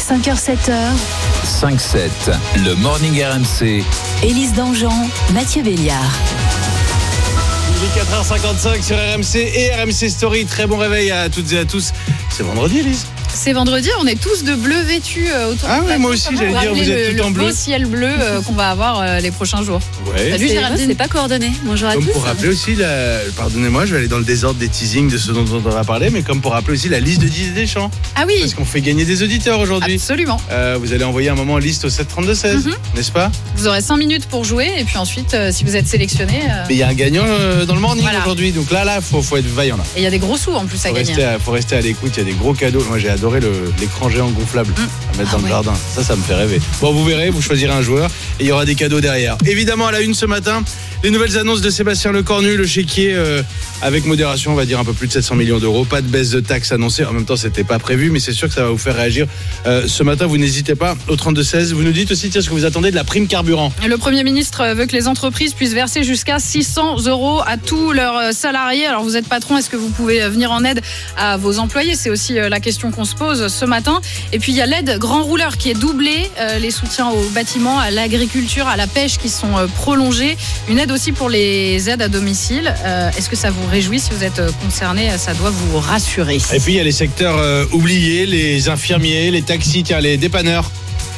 5h, 7h. 5-7, le Morning RMC. Élise Dangean, Mathieu Béliard. Il est 4h55 sur RMC et RMC Story. Très bon réveil à toutes et à tous. C'est vendredi, Élise. C'est vendredi, on est tous de bleu vêtus autour Ah de oui, moi aussi, j'allais dire, vous êtes tout en bleu. Le beau ciel bleu qu'on va avoir les prochains jours. Ouais. Salut Géraldine. C'est pas coordonné. Bonjour à Comme tous. pour rappeler aussi, pardonnez-moi, je vais aller dans le désordre des teasings de ce dont on va parler, mais comme pour rappeler aussi la liste de Didier Deschamps. Ah oui, Parce qu'on fait gagner des auditeurs aujourd'hui. absolument. Vous allez envoyer un moment en liste au 732-16, n'est-ce pas? Vous aurez 5 minutes pour jouer et puis ensuite, si vous êtes sélectionné, Mais il y a un gagnant dans le morning Voilà. aujourd'hui, donc là, faut être vaillant là. et il y a des gros sous en plus à gagner. Faut rester à l'écoute, il y a des gros cadeaux. Moi j'ai adoré l'écran géant gonflable à mettre dans le jardin. Ça me fait rêver. Bon, vous verrez, vous choisirez un joueur et il y aura des cadeaux derrière. Évidemment, à la une ce matin, les nouvelles annonces de Sébastien Lecornu, le chéquier avec modération, on va dire un peu plus de 700 millions d'euros. Pas de baisse de taxes annoncée. En même temps, c'était pas prévu, mais c'est sûr que ça va vous faire réagir. Ce matin, vous n'hésitez pas au 32-16. Vous nous dites aussi ce que vous attendez de la prime carburant. Le Premier ministre veut que les entreprises puissent verser jusqu'à 600 € à tous leurs salariés. Alors vous êtes patron, est-ce que vous pouvez venir en aide à vos employés? C'est aussi la question qu'on se pose ce matin. Et puis il y a l'aide grand rouleur qui est doublée, les soutiens aux bâtiments, à l'agriculture, à la pêche qui sont prolongés. Une aide aussi pour les aides à domicile. Est-ce que ça vous réjouit? Si vous êtes concerné, ça doit vous rassurer. Et puis il y a les secteurs oubliés, les infirmiers, les taxis, tiens, les dépanneurs.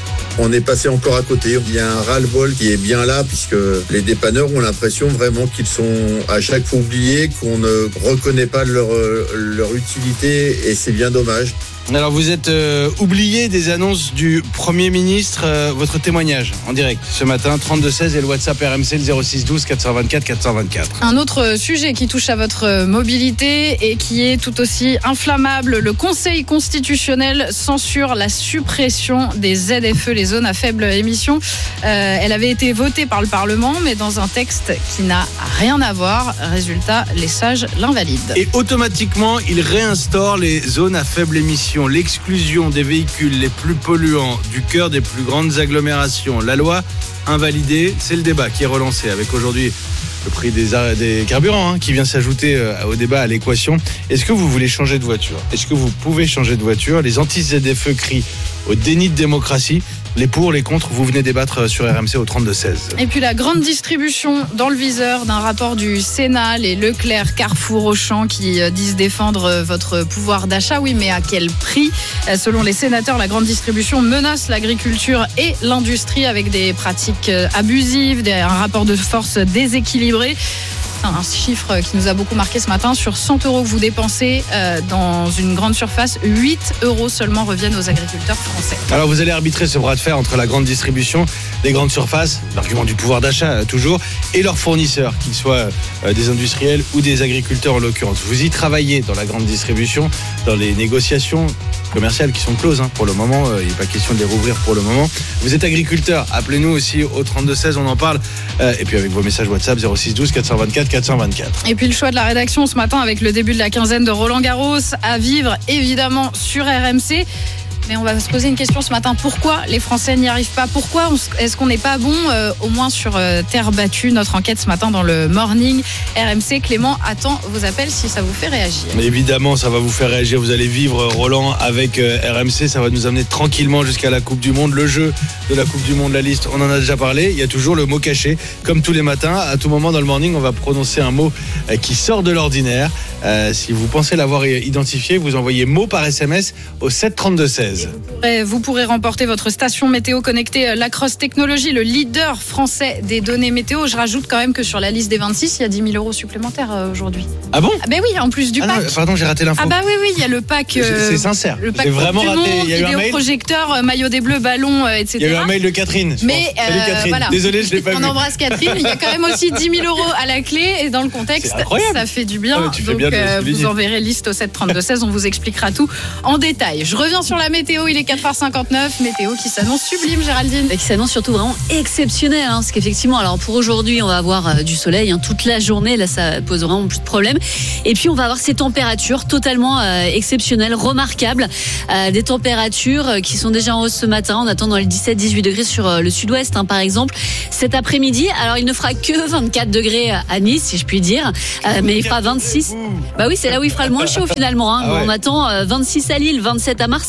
On est passé encore à côté. Il y a un ras-le-bol qui est bien là, puisque les dépanneurs ont l'impression vraiment qu'ils sont à chaque fois oubliés, qu'on ne reconnaît pas leur utilité, et c'est bien dommage. Alors vous êtes oublié des annonces du Premier ministre, votre témoignage en direct ce matin, 32-16 et le WhatsApp RMC le 06 12 424 424. Un autre sujet qui touche à votre mobilité et qui est tout aussi inflammable, le Conseil constitutionnel censure la suppression des ZFE, les zones à faible émission. Elle avait été votée par le Parlement, mais dans un texte qui n'a rien à voir. Résultat, les sages l'invalident. Et automatiquement, il réinstaure les zones à faible émission, l'exclusion des véhicules les plus polluants du cœur des plus grandes agglomérations. La loi invalidée, c'est le débat qui est relancé avec aujourd'hui le prix des carburants qui vient s'ajouter au débat, à l'équation. Est-ce que vous voulez changer de voiture? Est-ce que vous pouvez changer de voiture? Les anti-ZFE crient au déni de démocratie. Les pour, les contre, vous venez débattre sur RMC au 32-16. Et puis la grande distribution dans le viseur d'un rapport du Sénat, les Leclerc, Carrefour, Auchan qui disent défendre votre pouvoir d'achat. Oui, mais à quel prix? Selon les sénateurs, la grande distribution menace l'agriculture et l'industrie avec des pratiques abusives, un rapport de force déséquilibré. Un chiffre qui nous a beaucoup marqué ce matin, sur 100 € que vous dépensez dans une grande surface, 8 € seulement reviennent aux agriculteurs français. Alors vous allez arbitrer ce bras de fer entre la grande distribution, les grandes surfaces, l'argument du pouvoir d'achat toujours, et leurs fournisseurs, qu'ils soient des industriels ou des agriculteurs en l'occurrence. Vous y travaillez dans la grande distribution, dans les négociations commerciales qui sont closes pour le moment, il n'est pas question de les rouvrir pour le moment. Vous êtes agriculteur, appelez-nous aussi au 32-16, on en parle, et puis avec vos messages WhatsApp 06 12 424 424. Et puis le choix de la rédaction ce matin avec le début de la quinzaine de Roland Garros à vivre évidemment sur RMC. Mais on va se poser une question ce matin. Pourquoi les Français n'y arrivent pas? Pourquoi est-ce qu'on n'est pas bon au moins sur terre battue? Notre enquête ce matin dans le Morning RMC. Clément attend vos appels si ça vous fait réagir. Mais évidemment, ça va vous faire réagir. Vous allez vivre, Roland, avec RMC. Ça va nous amener tranquillement jusqu'à la Coupe du Monde. Le jeu de la Coupe du Monde, la liste, on en a déjà parlé. Il y a toujours le mot caché. Comme tous les matins, à tout moment dans le Morning, on va prononcer un mot qui sort de l'ordinaire. Si vous pensez l'avoir identifié, vous envoyez mot par SMS au 732-16. Vous pourrez remporter votre station météo connectée Lacrosse Technologies, le leader français des données météo. Je rajoute quand même que sur la liste des 26, il y a 10 000 € supplémentaires aujourd'hui. Ah bon? Ah ben oui, en plus du pack. Non, pardon, j'ai raté l'info. Ah bah oui, il y a le pack. C'est sincère. Le pack J'ai vraiment Coupe du raté. Monde, Il y a eu un mail. vidéoprojecteur, maillot des Bleus, ballon, etc. Il y a eu un mail de Catherine. Mais Salut Catherine. voilà. Désolé, je l'ai pas vu. On embrasse Catherine. Il y a quand même aussi 10 000 € à la clé et dans le contexte, ça fait du bien. Tu fais Donc bien de le souligner. vous enverrez liste au 732-16. On vous expliquera tout en détail. Je reviens sur la météo. Il est 4h59. Météo qui s'annonce sublime, Géraldine. Qui s'annonce surtout vraiment exceptionnel, parce qu'effectivement, alors pour aujourd'hui, on va avoir du soleil toute la journée. Là, ça pose vraiment plus de problème. Et puis, on va avoir ces températures totalement exceptionnelles, remarquables. Des températures qui sont déjà en hausse ce matin. On attend dans les 17-18 degrés sur le sud-ouest, par exemple. Cet après-midi, alors il ne fera que 24 degrés à Nice, si je puis dire. Mais il fera 26. Bah oui, c'est là où il fera le moins chaud finalement. Ah ouais. On attend 26 à Lille, 27 à Marseille quand même.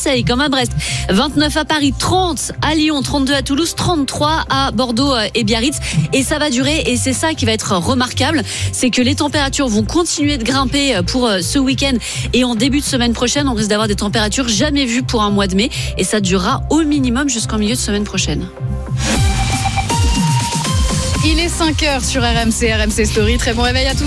à Brest, 29 à Paris, 30 à Lyon, 32 à Toulouse, 33 à Bordeaux et Biarritz. Et ça va durer, et c'est ça qui va être remarquable, c'est que les températures vont continuer de grimper pour ce week-end et en début de semaine prochaine. On risque d'avoir des températures jamais vues pour un mois de mai, et ça durera au minimum jusqu'en milieu de semaine prochaine. Il est 5h sur RMC Story. Très bon réveil à tous.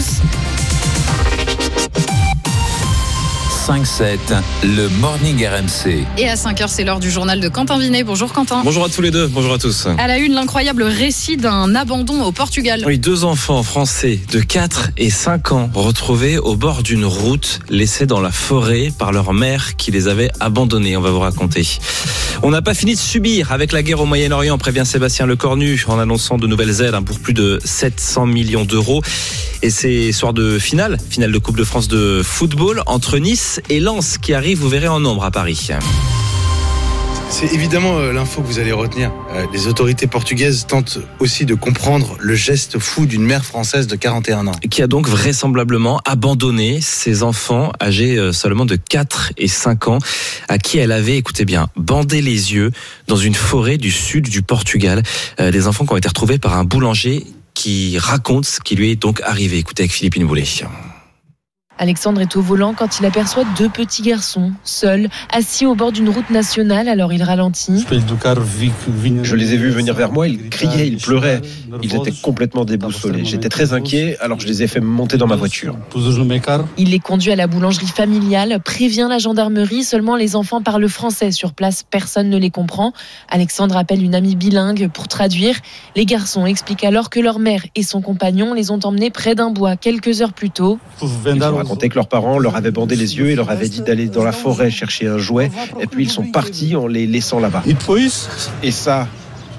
5-7, le Morning RMC. Et à 5h, c'est l'heure du journal de Quentin Vinet. Bonjour Quentin. Bonjour à tous les deux, bonjour à tous. À la une, l'incroyable récit d'un abandon au Portugal. Oui, 2 enfants français de 4 et 5 ans retrouvés au bord d'une route, laissés dans la forêt par leur mère qui les avait abandonnés. On va vous raconter. On n'a pas fini de subir avec la guerre au Moyen-Orient, prévient Sébastien Lecornu en annonçant de nouvelles aides pour plus de 700 millions d'euros. Et c'est soir de finale de Coupe de France de football entre Nice et Lens qui arrive, vous verrez, en nombre à Paris. C'est évidemment l'info que vous allez retenir. Les autorités portugaises tentent aussi de comprendre le geste fou d'une mère française de 41 ans. Qui a donc vraisemblablement abandonné ses enfants âgés seulement de 4 et 5 ans, à qui elle avait, écoutez bien, bandé les yeux dans une forêt du sud du Portugal. Des enfants qui ont été retrouvés par un boulanger qui raconte ce qui lui est donc arrivé. Écoutez avec Philippine Boulet. Alexandre est au volant quand il aperçoit 2 petits garçons, seuls, assis au bord d'une route nationale, alors il ralentit. Je les ai vus venir vers moi, ils criaient, ils pleuraient. Ils étaient complètement déboussolés. J'étais très inquiet, alors je les ai fait monter dans ma voiture. Il les conduit à la boulangerie familiale, prévient la gendarmerie, seulement les enfants parlent français. Sur place, personne ne les comprend. Alexandre appelle une amie bilingue pour traduire. Les garçons expliquent alors que leur mère et son compagnon les ont emmenés près d'un bois quelques heures plus tôt. Ils ont raconté que leurs parents leur avaient bandé les yeux et leur avaient dit d'aller dans la forêt chercher un jouet, et puis ils sont partis en les laissant là-bas. Et ça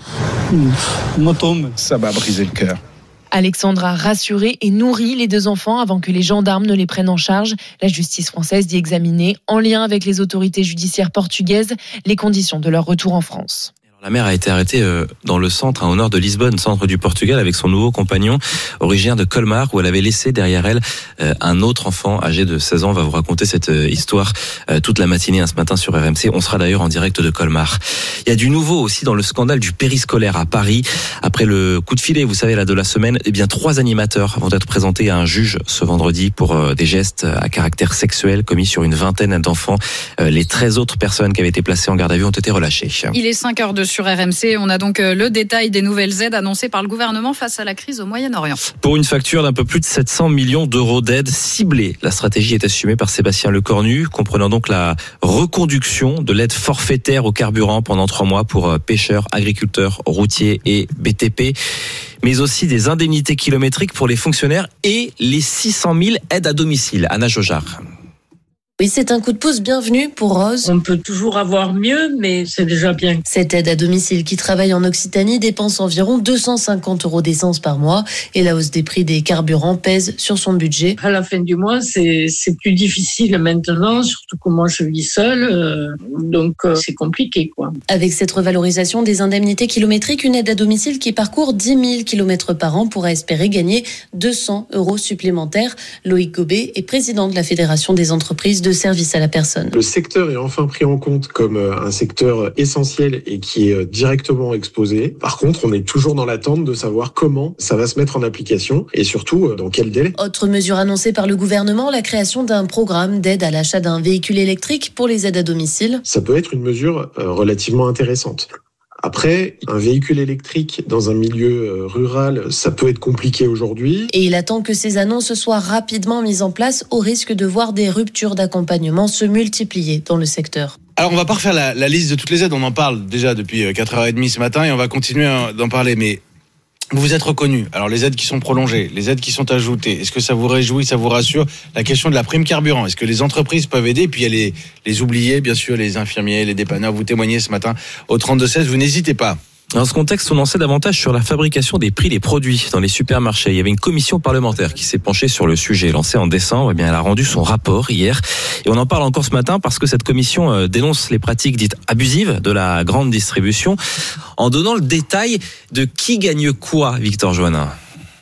m'a brisé le cœur. Alexandre a rassuré et nourri les 2 enfants avant que les gendarmes ne les prennent en charge. La justice française dit examiner, en lien avec les autorités judiciaires portugaises, les conditions de leur retour en France. La mère a été arrêtée dans le centre, au nord de Lisbonne, centre du Portugal, avec son nouveau compagnon, originaire de Colmar, où elle avait laissé derrière elle un autre enfant âgé de 16 ans. On va vous raconter cette histoire toute la matinée ce matin sur RMC. On sera d'ailleurs en direct de Colmar. Il y a du nouveau aussi dans le scandale du périscolaire à Paris. Après le coup de filet, vous savez, là, de la semaine, 3 animateurs vont être présentés à un juge ce vendredi pour des gestes à caractère sexuel commis sur une vingtaine d'enfants. Les 13 autres personnes qui avaient été placées en garde à vue ont été relâchées. Il est 5h sur RMC. On a donc le détail des nouvelles aides annoncées par le gouvernement face à la crise au Moyen-Orient. Pour une facture d'un peu plus de 700 millions d'euros d'aides ciblées. La stratégie est assumée par Sébastien Lecornu, comprenant donc la reconduction de l'aide forfaitaire au carburant pendant 3 mois pour pêcheurs, agriculteurs, routiers et BTP, mais aussi des indemnités kilométriques pour les fonctionnaires et les 600 000 aides à domicile. Anna Jojard. Oui, c'est un coup de pouce bienvenu pour Rose. On peut toujours avoir mieux, mais c'est déjà bien. Cette aide à domicile qui travaille en Occitanie dépense environ 250 € d'essence par mois et la hausse des prix des carburants pèse sur son budget. À la fin du mois, c'est plus difficile maintenant, surtout que moi je vis seule, donc c'est compliqué, quoi. Avec cette revalorisation des indemnités kilométriques, une aide à domicile qui parcourt 10 000 km par an pourra espérer gagner 200 € supplémentaires. Loïc Gobet est président de la Fédération des entreprises de service à la personne. Le secteur est enfin pris en compte comme un secteur essentiel et qui est directement exposé. Par contre, on est toujours dans l'attente de savoir comment ça va se mettre en application et surtout dans quel délai. Autre mesure annoncée par le gouvernement, la création d'un programme d'aide à l'achat d'un véhicule électrique pour les aides à domicile. Ça peut être une mesure relativement intéressante. Après, un véhicule électrique dans un milieu rural, ça peut être compliqué aujourd'hui. Et il attend que ces annonces soient rapidement mises en place au risque de voir des ruptures d'accompagnement se multiplier dans le secteur. Alors, on va pas refaire la liste de toutes les aides. On en parle déjà depuis 4h30 ce matin et on va continuer d'en parler. Mais vous vous êtes reconnus. Alors, les aides qui sont prolongées, les aides qui sont ajoutées, est-ce que ça vous réjouit, ça vous rassure? La question de la prime carburant, est-ce que les entreprises peuvent aider? Et puis, il y a les oubliés, bien sûr, les infirmiers, les dépanneurs. Vous témoignez ce matin au 32-16. Vous n'hésitez pas. Dans ce contexte, on en sait davantage sur la fabrication des prix des produits dans les supermarchés. Il y avait une commission parlementaire qui s'est penchée sur le sujet. Lancée en décembre, elle a rendu son rapport hier. Et on en parle encore ce matin parce que cette commission dénonce les pratiques dites abusives de la grande distribution en donnant le détail de qui gagne quoi, Victor Joannin.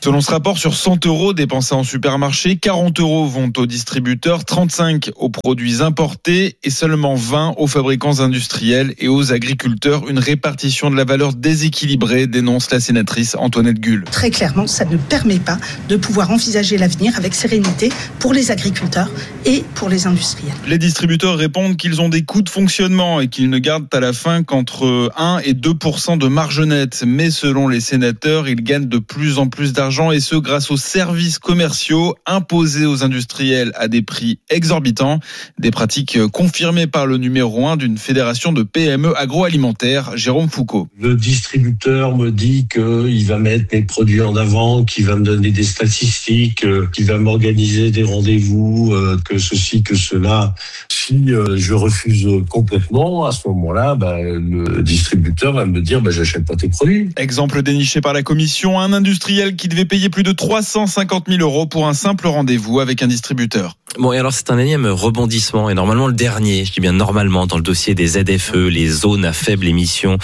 Selon ce rapport, sur 100 € dépensés en supermarché, 40 € vont aux distributeurs, 35 aux produits importés et seulement 20 aux fabricants industriels et aux agriculteurs. Une répartition de la valeur déséquilibrée, dénonce la sénatrice Antoinette Gull. Très clairement, ça ne permet pas de pouvoir envisager l'avenir avec sérénité pour les agriculteurs et pour les industriels. Les distributeurs répondent qu'ils ont des coûts de fonctionnement et qu'ils ne gardent à la fin qu'entre 1 et 2% de marge nette. Mais selon les sénateurs, ils gagnent de plus en plus d'argent et ce grâce aux services commerciaux imposés aux industriels à des prix exorbitants. Des pratiques confirmées par le numéro 1 d'une fédération de PME agroalimentaires, Jérôme Foucault. Le distributeur me dit qu'il va mettre mes produits en avant, qu'il va me donner des statistiques, qu'il va m'organiser des rendez-vous, que ceci, que cela. Si je refuse complètement, à ce moment-là, le distributeur va me dire j'achète pas tes produits. Exemple déniché par la commission, un industriel qui devait payer plus de 350 000 € pour un simple rendez-vous avec un distributeur. Bon, et alors c'est un énième rebondissement, et normalement le dernier, je dis bien normalement, dans le dossier des ZFE, les zones à faible émission.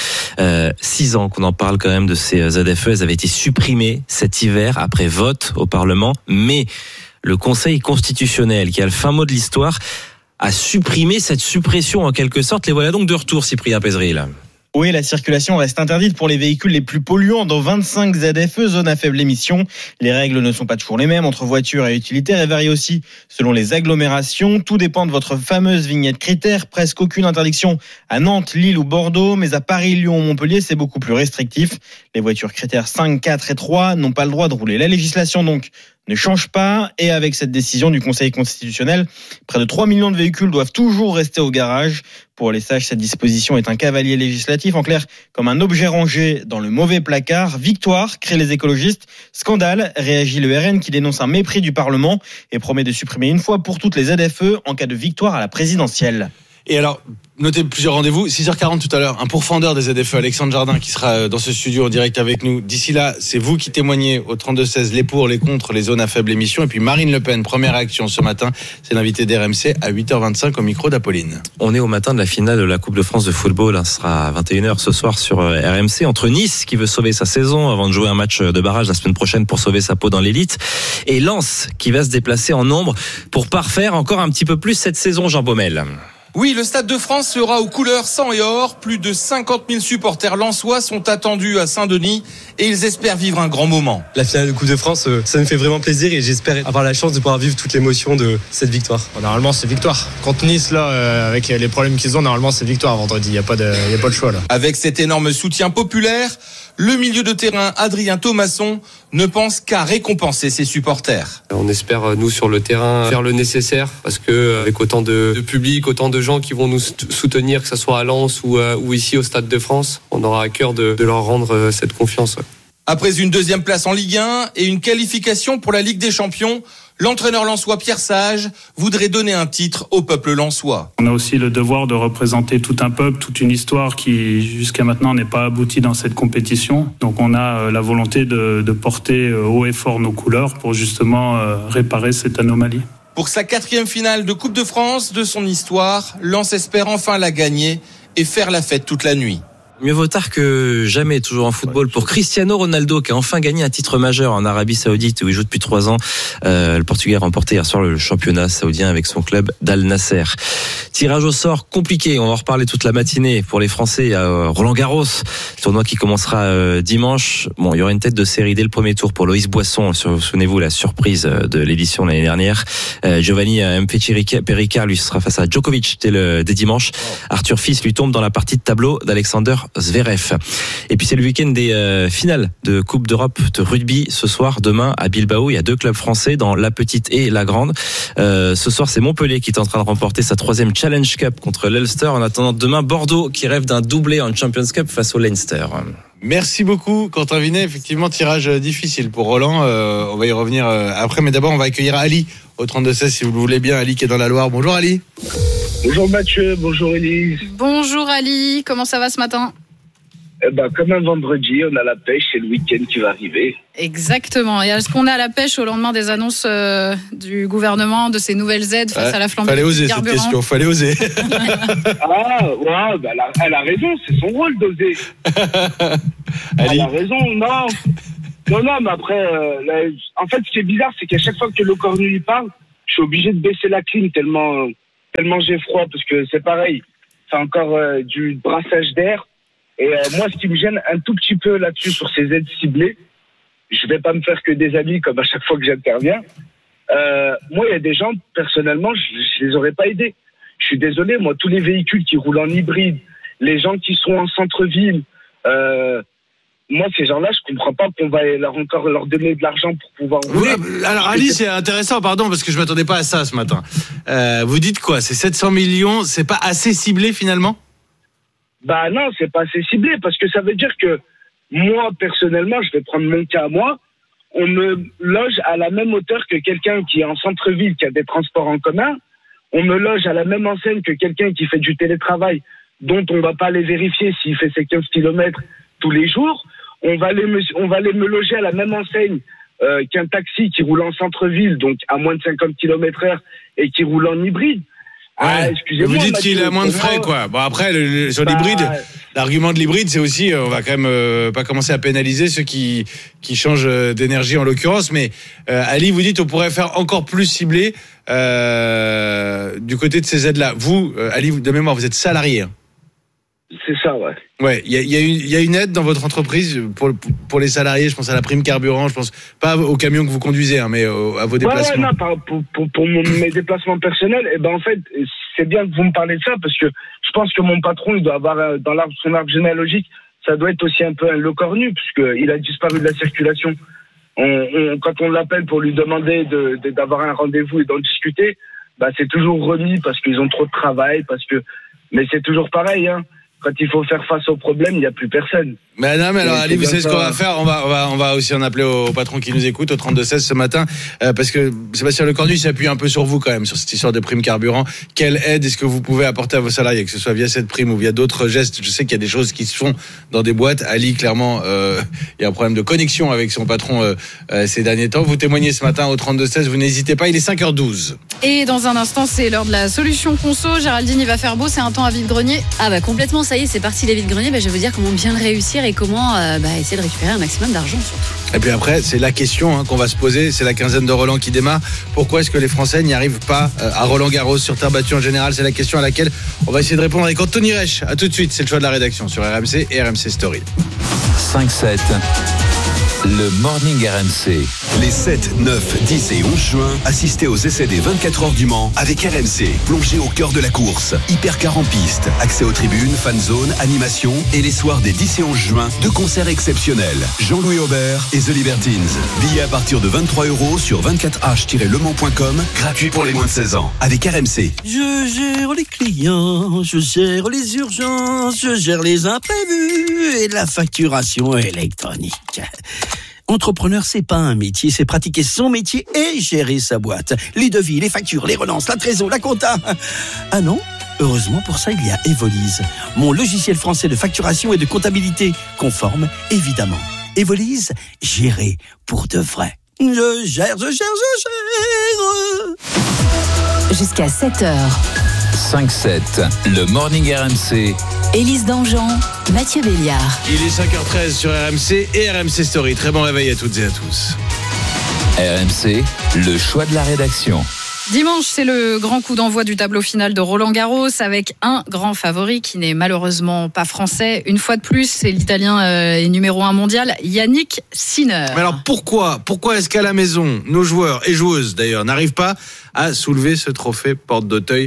6 ans qu'on en parle quand même de ces ZFE, elles avaient été supprimées cet hiver après vote au Parlement, mais le Conseil constitutionnel, qui a le fin mot de l'histoire, a supprimé cette suppression en quelque sorte. Les voilà donc de retour, Cyprien Pézeril. Oui, la circulation reste interdite pour les véhicules les plus polluants dans 25 ZFE, zones à faible émission. Les règles ne sont pas toujours les mêmes entre voitures et utilitaires et varient aussi selon les agglomérations. Tout dépend de votre fameuse vignette critère. Presque aucune interdiction à Nantes, Lille ou Bordeaux, mais à Paris, Lyon ou Montpellier, c'est beaucoup plus restrictif. Les voitures critères 5, 4 et 3 n'ont pas le droit de rouler. La législation donc ne change pas et avec cette décision du Conseil constitutionnel, près de 3 millions de véhicules doivent toujours rester au garage. Pour les sages, cette disposition est un cavalier législatif, en clair, comme un objet rangé dans le mauvais placard. Victoire, créent les écologistes. Scandale, réagit le RN qui dénonce un mépris du Parlement et promet de supprimer une fois pour toutes les ZFE en cas de victoire à la présidentielle. Et alors, notez plusieurs rendez-vous, 6h40 tout à l'heure, un pourfendeur des ZFE, Alexandre Jardin, qui sera dans ce studio en direct avec nous. D'ici là, c'est vous qui témoignez au 32-16, les pour, les contre, les zones à faible émission. Et puis Marine Le Pen, première réaction ce matin, c'est l'invité d'RMC à 8h25 au micro d'Apolline. On est au matin de la finale de la Coupe de France de football. Ce sera à 21h ce soir sur RMC, entre Nice, qui veut sauver sa saison avant de jouer un match de barrage la semaine prochaine pour sauver sa peau dans l'élite, et Lens, qui va se déplacer en nombre pour parfaire encore un petit peu plus cette saison, Jean Baumel. Oui, le Stade de France sera aux couleurs sang et or. Plus de 50 000 supporters lensois sont attendus à Saint-Denis et ils espèrent vivre un grand moment. La finale de Coupe de France, ça me fait vraiment plaisir et j'espère avoir la chance de pouvoir vivre toute l'émotion de cette victoire. Normalement, c'est victoire. Contre Nice, là, avec les problèmes qu'ils ont, normalement, c'est victoire vendredi. Il n'y a pas de choix, là. Avec cet énorme soutien populaire, le milieu de terrain Adrien Thomasson ne pense qu'à récompenser ses supporters. On espère, nous, sur le terrain, faire le nécessaire parce que avec autant de public, autant de gens qui vont nous soutenir, que ce soit à Lens ou ici au Stade de France, on aura à cœur de leur rendre cette confiance. Après une deuxième place en Ligue 1 et une qualification pour la Ligue des Champions, l'entraîneur lensois Pierre Sage voudrait donner un titre au peuple lensois. On a aussi le devoir de représenter tout un peuple, toute une histoire qui jusqu'à maintenant n'est pas aboutie dans cette compétition. Donc on a la volonté de porter haut et fort nos couleurs pour justement réparer cette anomalie. Pour sa 4e finale de Coupe de France de son histoire, Lens espère enfin la gagner et faire la fête toute la nuit. Mieux vaut tard que jamais, toujours en football, pour Cristiano Ronaldo, qui a enfin gagné un titre majeur en Arabie Saoudite, où il joue depuis 3 ans. Le Portugais a remporté hier soir le championnat saoudien avec son club d'Al Nasser. Tirage au sort compliqué, on va en reparler toute la matinée pour les Français à Roland-Garros, le tournoi qui commencera dimanche. Bon, il y aura une tête de série dès le premier tour pour Loïs Boisson, souvenez-vous la surprise de l'édition l'année dernière. Giovanni Pericard lui sera face à Djokovic dès dimanche. Arthur Fils lui tombe dans la partie de tableau d'Alexander Zverev. Et puis c'est le week-end des finales de Coupe d'Europe de rugby ce soir, demain à Bilbao. Il y a 2 clubs français dans la petite et la grande. Ce soir c'est Montpellier qui est en train de remporter sa 3e Challenge Cup contre l'Ulster. En attendant demain Bordeaux qui rêve d'un doublé en Champions Cup face au Leinster. Merci beaucoup Quentin Vinet, effectivement tirage difficile pour Roland, on va y revenir après, mais d'abord on va accueillir Ali au 32-16 si vous le voulez bien. Ali qui est dans la Loire, bonjour Ali. Bonjour Mathieu, bonjour Élise. Bonjour Ali, comment ça va ce matin ? Comme un vendredi, on a la pêche, c'est le week-end qui va arriver. Exactement. Et est-ce qu'on est à la pêche au lendemain des annonces du gouvernement de ces nouvelles aides face à la flambée du carburant ? Fallait oser. Elle a raison, c'est son rôle d'oser. Elle a raison, non. Non, mais après, en fait, ce qui est bizarre, c'est qu'à chaque fois que le cornu y parle, je suis obligé de baisser la clim tellement j'ai froid, parce que c'est pareil, c'est encore du brassage d'air. Et moi, ce qui me gêne un tout petit peu là-dessus, sur ces aides ciblées, je vais pas me faire que des amis comme à chaque fois que j'interviens. Moi, il y a des gens, personnellement, je les aurais pas aidés. Je suis désolé, moi, tous les véhicules qui roulent en hybride, les gens qui sont en centre-ville, moi, ces gens-là, je comprends pas qu'on va encore leur donner de l'argent pour pouvoir rouler. Oui, alors Ali, c'est intéressant, pardon, parce que je m'attendais pas à ça ce matin. Vous dites quoi? C'est 700 millions, c'est pas assez ciblé finalement? Bah non, c'est pas assez ciblé, parce que ça veut dire que moi, personnellement, je vais prendre mon cas à moi, on me loge à la même hauteur que quelqu'un qui est en centre-ville, qui a des transports en commun, on me loge à la même enseigne que quelqu'un qui fait du télétravail, dont on va pas aller vérifier s'il fait ses 15 km tous les jours, on va aller me loger à la même enseigne qu'un taxi qui roule en centre-ville, donc à moins de 50 km/h, et qui roule en hybride. Ouais. Excusez-moi, vous dites Mathieu, qu'il a moins de frais, quoi. Bon, après, sur l'hybride, l'argument de l'hybride, c'est aussi, on va quand même pas commencer à pénaliser ceux qui changent d'énergie en l'occurrence. Mais Ali, vous dites, on pourrait faire encore plus ciblé du côté de ces aides-là. Vous, Ali, de mémoire, vous êtes salarié. Hein. C'est ça, ouais. Ouais, il y a une aide dans votre entreprise pour les salariés. Je pense à la prime carburant. Je pense pas au camion que vous conduisez, hein, mais à vos déplacements. Pour mes déplacements personnels, et ben en fait, c'est bien que vous me parlez de ça, parce que je pense que mon patron, il doit avoir dans son arbre généalogique, ça doit être aussi un peu un lot cornu, puisqu'il a disparu de la circulation. Quand on l'appelle pour lui demander d'avoir un rendez-vous et d'en discuter, bah c'est toujours remis parce qu'ils ont trop de travail, mais c'est toujours pareil, hein. Quand il faut faire face au problème, il n'y a plus personne. Mais non, mais alors, Ali, vous savez ce qu'on va faire? On va aussi en appeler au patron qui nous écoute, au 32-16 ce matin, parce que Sébastien Lecornu s'appuie un peu sur vous quand même, sur cette histoire de prime carburant. Quelle aide est-ce que vous pouvez apporter à vos salariés, que ce soit via cette prime ou via d'autres gestes? Je sais qu'il y a des choses qui se font dans des boîtes. Ali, clairement, il y a un problème de connexion avec son patron ces derniers temps. Vous témoignez ce matin au 32-16, vous n'hésitez pas, il est 5h12. Et dans un instant, c'est l'heure de la solution conso. Géraldine, il va faire beau, c'est un temps à vide-grenier. Ah bah complètement, ça y est, c'est parti les vide-greniers. Bah, je vais vous dire comment bien le réussir et comment essayer de récupérer un maximum d'argent surtout. Et puis après, c'est la question qu'on va se poser, c'est la quinzaine de Roland qui démarre. Pourquoi est-ce que les Français n'y arrivent pas à Roland-Garros, sur terre battue en général? C'est la question à laquelle on va essayer de répondre avec Anthony Reich. À tout de suite, c'est le choix de la rédaction sur RMC et RMC Story. 5-7, le Morning RMC. Les 7, 9, 10 et 11 juin, assistez aux essais des 24 heures du Mans avec RMC. Plongez au cœur de la course. Hypercar en piste, accès aux tribunes, fan zone, animation et les soirs des 10 et 11 juin, deux concerts exceptionnels. Jean-Louis Aubert et The Libertines. Billets à partir de 23 € sur 24h-lemans.com, gratuit pour les moins de 16 ans. Avec RMC. Je gère les clients, je gère les urgences, je gère les imprévus et la facturation électronique. Entrepreneur, c'est pas un métier, c'est pratiquer son métier et gérer sa boîte. Les devis, les factures, les relances, la trésor, la compta. Ah non? Heureusement, pour ça, il y a Evolise, mon logiciel français de facturation et de comptabilité, conforme, évidemment. Evolise, gérer pour de vrai. Je gère. Jusqu'à 7h. 5-7, le Morning RMC. Élise Dangean, Mathieu Béliard. Il est 5h13 sur RMC et RMC Story. Très bon réveil à toutes et à tous. RMC, le choix de la rédaction. Dimanche, c'est le grand coup d'envoi du tableau final de Roland-Garros avec un grand favori qui n'est malheureusement pas français. Une fois de plus, c'est l'Italien et numéro 1 mondial, Yannick Sinner. Mais alors pourquoi est-ce qu'à la maison, nos joueurs et joueuses d'ailleurs n'arrivent pas à soulever ce trophée Porte d'Auteuil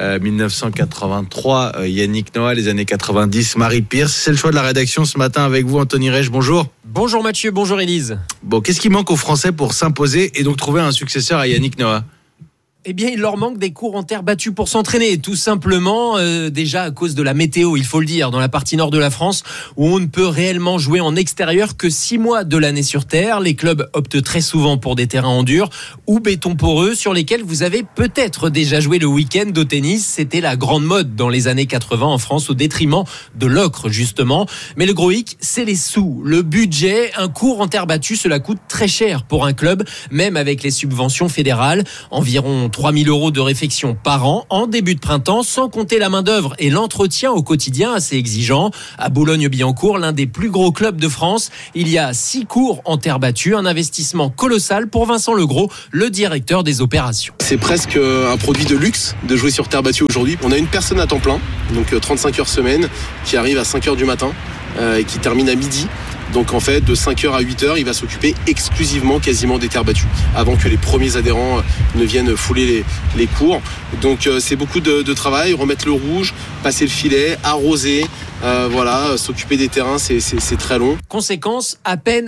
1983, Yannick Noah, les années 90, Marie Pierce? C'est le choix de la rédaction ce matin avec vous, Anthony Reich. Bonjour. Bonjour Mathieu, bonjour Élise. Bon, qu'est-ce qui manque aux Français pour s'imposer et donc trouver un successeur à Yannick Noah? Eh bien, il leur manque des cours en terre battue pour s'entraîner, tout simplement, déjà à cause de la météo, il faut le dire, dans la partie nord de la France, où on ne peut réellement jouer en extérieur que 6 mois de l'année sur terre. Les clubs optent très souvent pour des terrains en dur ou béton poreux, sur lesquels vous avez peut-être déjà joué le week-end au tennis. C'était la grande mode dans les années 80 en France, au détriment de l'ocre, justement. Mais le gros hic, c'est les sous, le budget. Un cours en terre battue, cela coûte très cher pour un club, même avec les subventions fédérales, environ 3 000 € de réfection par an en début de printemps, sans compter la main-d'œuvre et l'entretien au quotidien assez exigeant. À Boulogne-Billancourt, l'un des plus gros clubs de France, il y a 6 cours en terre battue, un investissement colossal pour Vincent Legros, le directeur des opérations. C'est presque un produit de luxe de jouer sur terre battue aujourd'hui. On a une personne à temps plein, donc 35 heures semaine, qui arrive à 5 heures du matin et qui termine à midi. Donc en fait, de 5h à 8h, il va s'occuper exclusivement quasiment des terres battues, avant que les premiers adhérents ne viennent fouler les cours. Donc c'est beaucoup de travail, remettre le rouge, passer le filet, arroser, s'occuper des terrains, c'est très long. Conséquence, à peine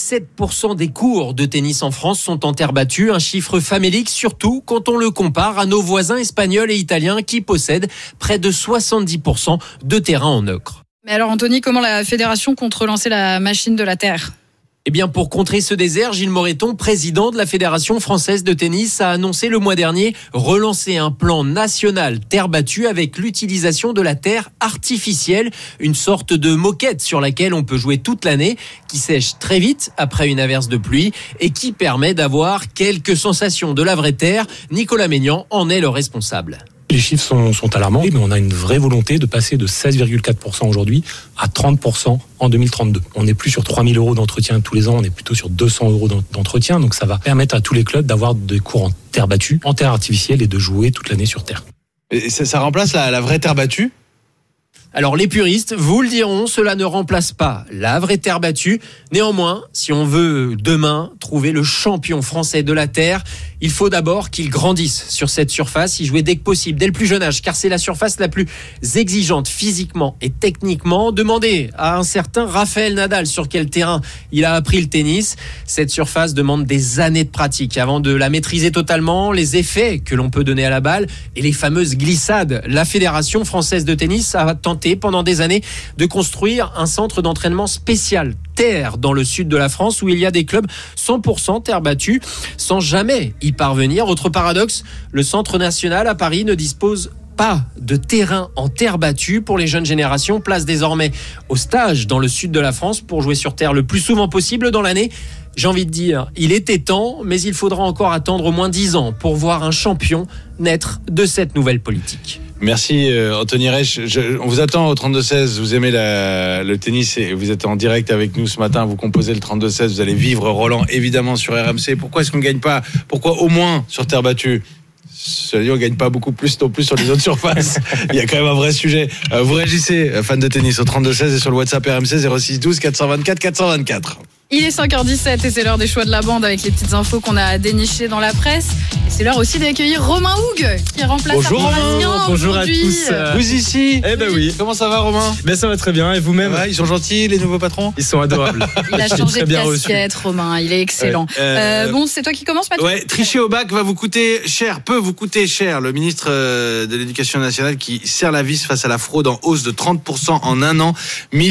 17% des cours de tennis en France sont en terre battue, un chiffre famélique surtout quand on le compare à nos voisins espagnols et italiens qui possèdent près de 70% de terrains en ocre. Mais alors Anthony, comment la fédération compte relancer la machine de la terre ? Eh bien, pour contrer ce désert, Gilles Moreton, président de la Fédération française de tennis, a annoncé le mois dernier relancer un plan national terre battue avec l'utilisation de la terre artificielle, une sorte de moquette sur laquelle on peut jouer toute l'année, qui sèche très vite après une averse de pluie et qui permet d'avoir quelques sensations de la vraie terre. Nicolas Maignan en est le responsable. Les chiffres sont alarmants, mais on a une vraie volonté de passer de 16,4% aujourd'hui à 30% en 2032. On n'est plus sur 3 000 € d'entretien tous les ans, on est plutôt sur 200 € d'entretien. Donc ça va permettre à tous les clubs d'avoir des cours en terre battue, en terre artificielle et de jouer toute l'année sur terre. Et ça remplace la vraie terre battue ? Alors les puristes vous le diront, cela ne remplace pas la vraie terre battue. Néanmoins, si on veut demain trouver le champion français de la terre, il faut d'abord qu'il grandisse sur cette surface, y jouer dès que possible, dès le plus jeune âge, car c'est la surface la plus exigeante physiquement et techniquement. Demandez à un certain Raphaël Nadal sur quel terrain il a appris le tennis. Cette surface demande des années de pratique avant de la maîtriser totalement, les effets que l'on peut donner à la balle et les fameuses glissades. La Fédération française de tennis a tenté pendant des années de construire un centre d'entraînement spécial terre dans le sud de la France où il y a des clubs 100% terre battue sans jamais y parvenir. Autre paradoxe, le centre national à Paris ne dispose pas de terrain en terre battue pour les jeunes générations. Place désormais au stage dans le sud de la France pour jouer sur terre le plus souvent possible dans l'année. J'ai envie de dire, il était temps, mais il faudra encore attendre au moins 10 ans pour voir un champion naître de cette nouvelle politique. Merci Anthony Reich. On vous attend au 32-16. Vous aimez le tennis et vous êtes en direct avec nous ce matin. Vous composez le 32-16. Vous allez vivre Roland évidemment sur RMC. Pourquoi est-ce qu'on ne gagne pas ? Pourquoi au moins sur terre battue ? Cela dit, on ne gagne pas beaucoup plus non plus sur les autres surfaces. Il y a quand même un vrai sujet. Vous réagissez, fans de tennis, au 32-16 et sur le WhatsApp RMC 06 12 424 424. Il est 5h17 et c'est l'heure des choix de la bande avec les petites infos qu'on a dénichées dans la presse. Et c'est l'heure aussi d'accueillir Romain Hugues qui remplace Bonjour Romain, bonjour à tous. Vous ici ? Eh ben oui. Comment ça va Romain ? Ben ça va très bien et vous-même ? Ouais, ils sont gentils les nouveaux patrons ? Ils sont adorables. Il a changé de casquette Romain, il est excellent. Bon, c'est toi qui commence Mathieu ? Ouais, tricher au bac va vous coûter cher, peut vous coûter cher. Le ministre de l'Éducation nationale qui serre la vis face à la fraude en hausse de 30% en un an.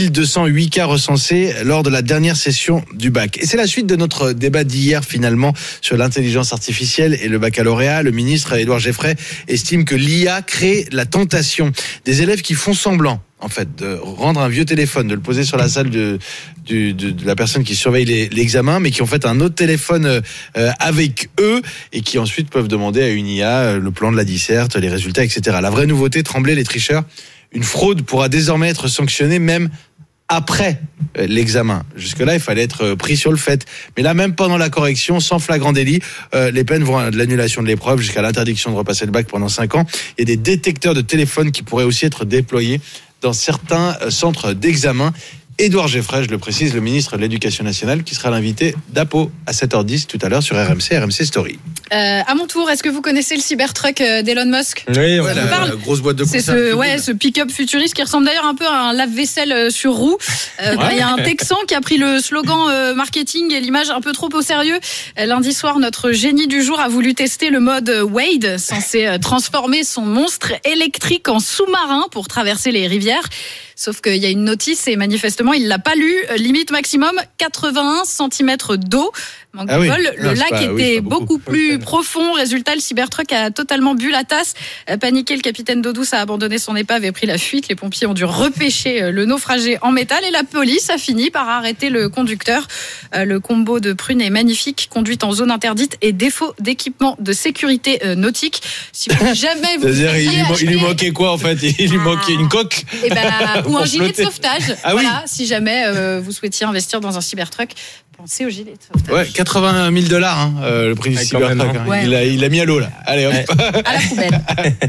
1208 cas recensés lors de la dernière session du bac. Et c'est la suite de notre débat d'hier finalement sur l'intelligence artificielle et le baccalauréat. Le ministre Édouard Geffray estime que l'IA crée la tentation des élèves qui font semblant en fait de rendre un vieux téléphone, de le poser sur la salle de la personne qui surveille l'examen, mais qui ont fait un autre téléphone avec eux et qui ensuite peuvent demander à une IA le plan de la disserte, les résultats, etc. La vraie nouveauté, tremblez les tricheurs, une fraude pourra désormais être sanctionnée même après l'examen. Jusque-là, il fallait être pris sur le fait. Mais là, même pendant la correction, sans flagrant délit, les peines vont de l'annulation de l'épreuve jusqu'à l'interdiction de repasser le bac pendant 5 ans. Il y a des détecteurs de téléphone qui pourraient aussi être déployés dans certains centres d'examen. Édouard Geffray, je le précise, le ministre de l'Éducation nationale, qui sera l'invité d'Apo à 7h10 tout à l'heure sur RMC Story. À mon tour, est-ce que vous connaissez le Cybertruck d'Elon Musk ? Oui, la grosse boîte de c'est ce pick-up futuriste qui ressemble d'ailleurs un peu à un lave-vaisselle sur roue. Il y a un Texan qui a pris le slogan marketing et l'image un peu trop au sérieux. Lundi soir, notre génie du jour a voulu tester le mode Wade, censé transformer son monstre électrique en sous-marin pour traverser les rivières. Sauf qu'il y a une notice et manifestement, il l'a pas lu. Limite maximum 81 cm d'eau. Manque de bol, le lac était beaucoup plus profond. Résultat, le Cybertruck a totalement bu la tasse. Paniqué, le capitaine d'eau douce a abandonné son épave et pris la fuite. Les pompiers ont dû repêcher le naufragé en métal et la police a fini par arrêter le conducteur. Le combo de prunes est magnifique, conduite en zone interdite et défaut d'équipement de sécurité nautique. Si jamais vous il lui manquait quoi en fait? Il lui manquait une coque ou un gilet de sauvetage. Ah oui. Voilà, si jamais vous souhaitiez investir dans un Cybertruck, pensez au gilet de sauvetage. Ouais, $81 000 le prix du Cybertruck. Il a mis à l'eau là. Allez hop. À la poubelle.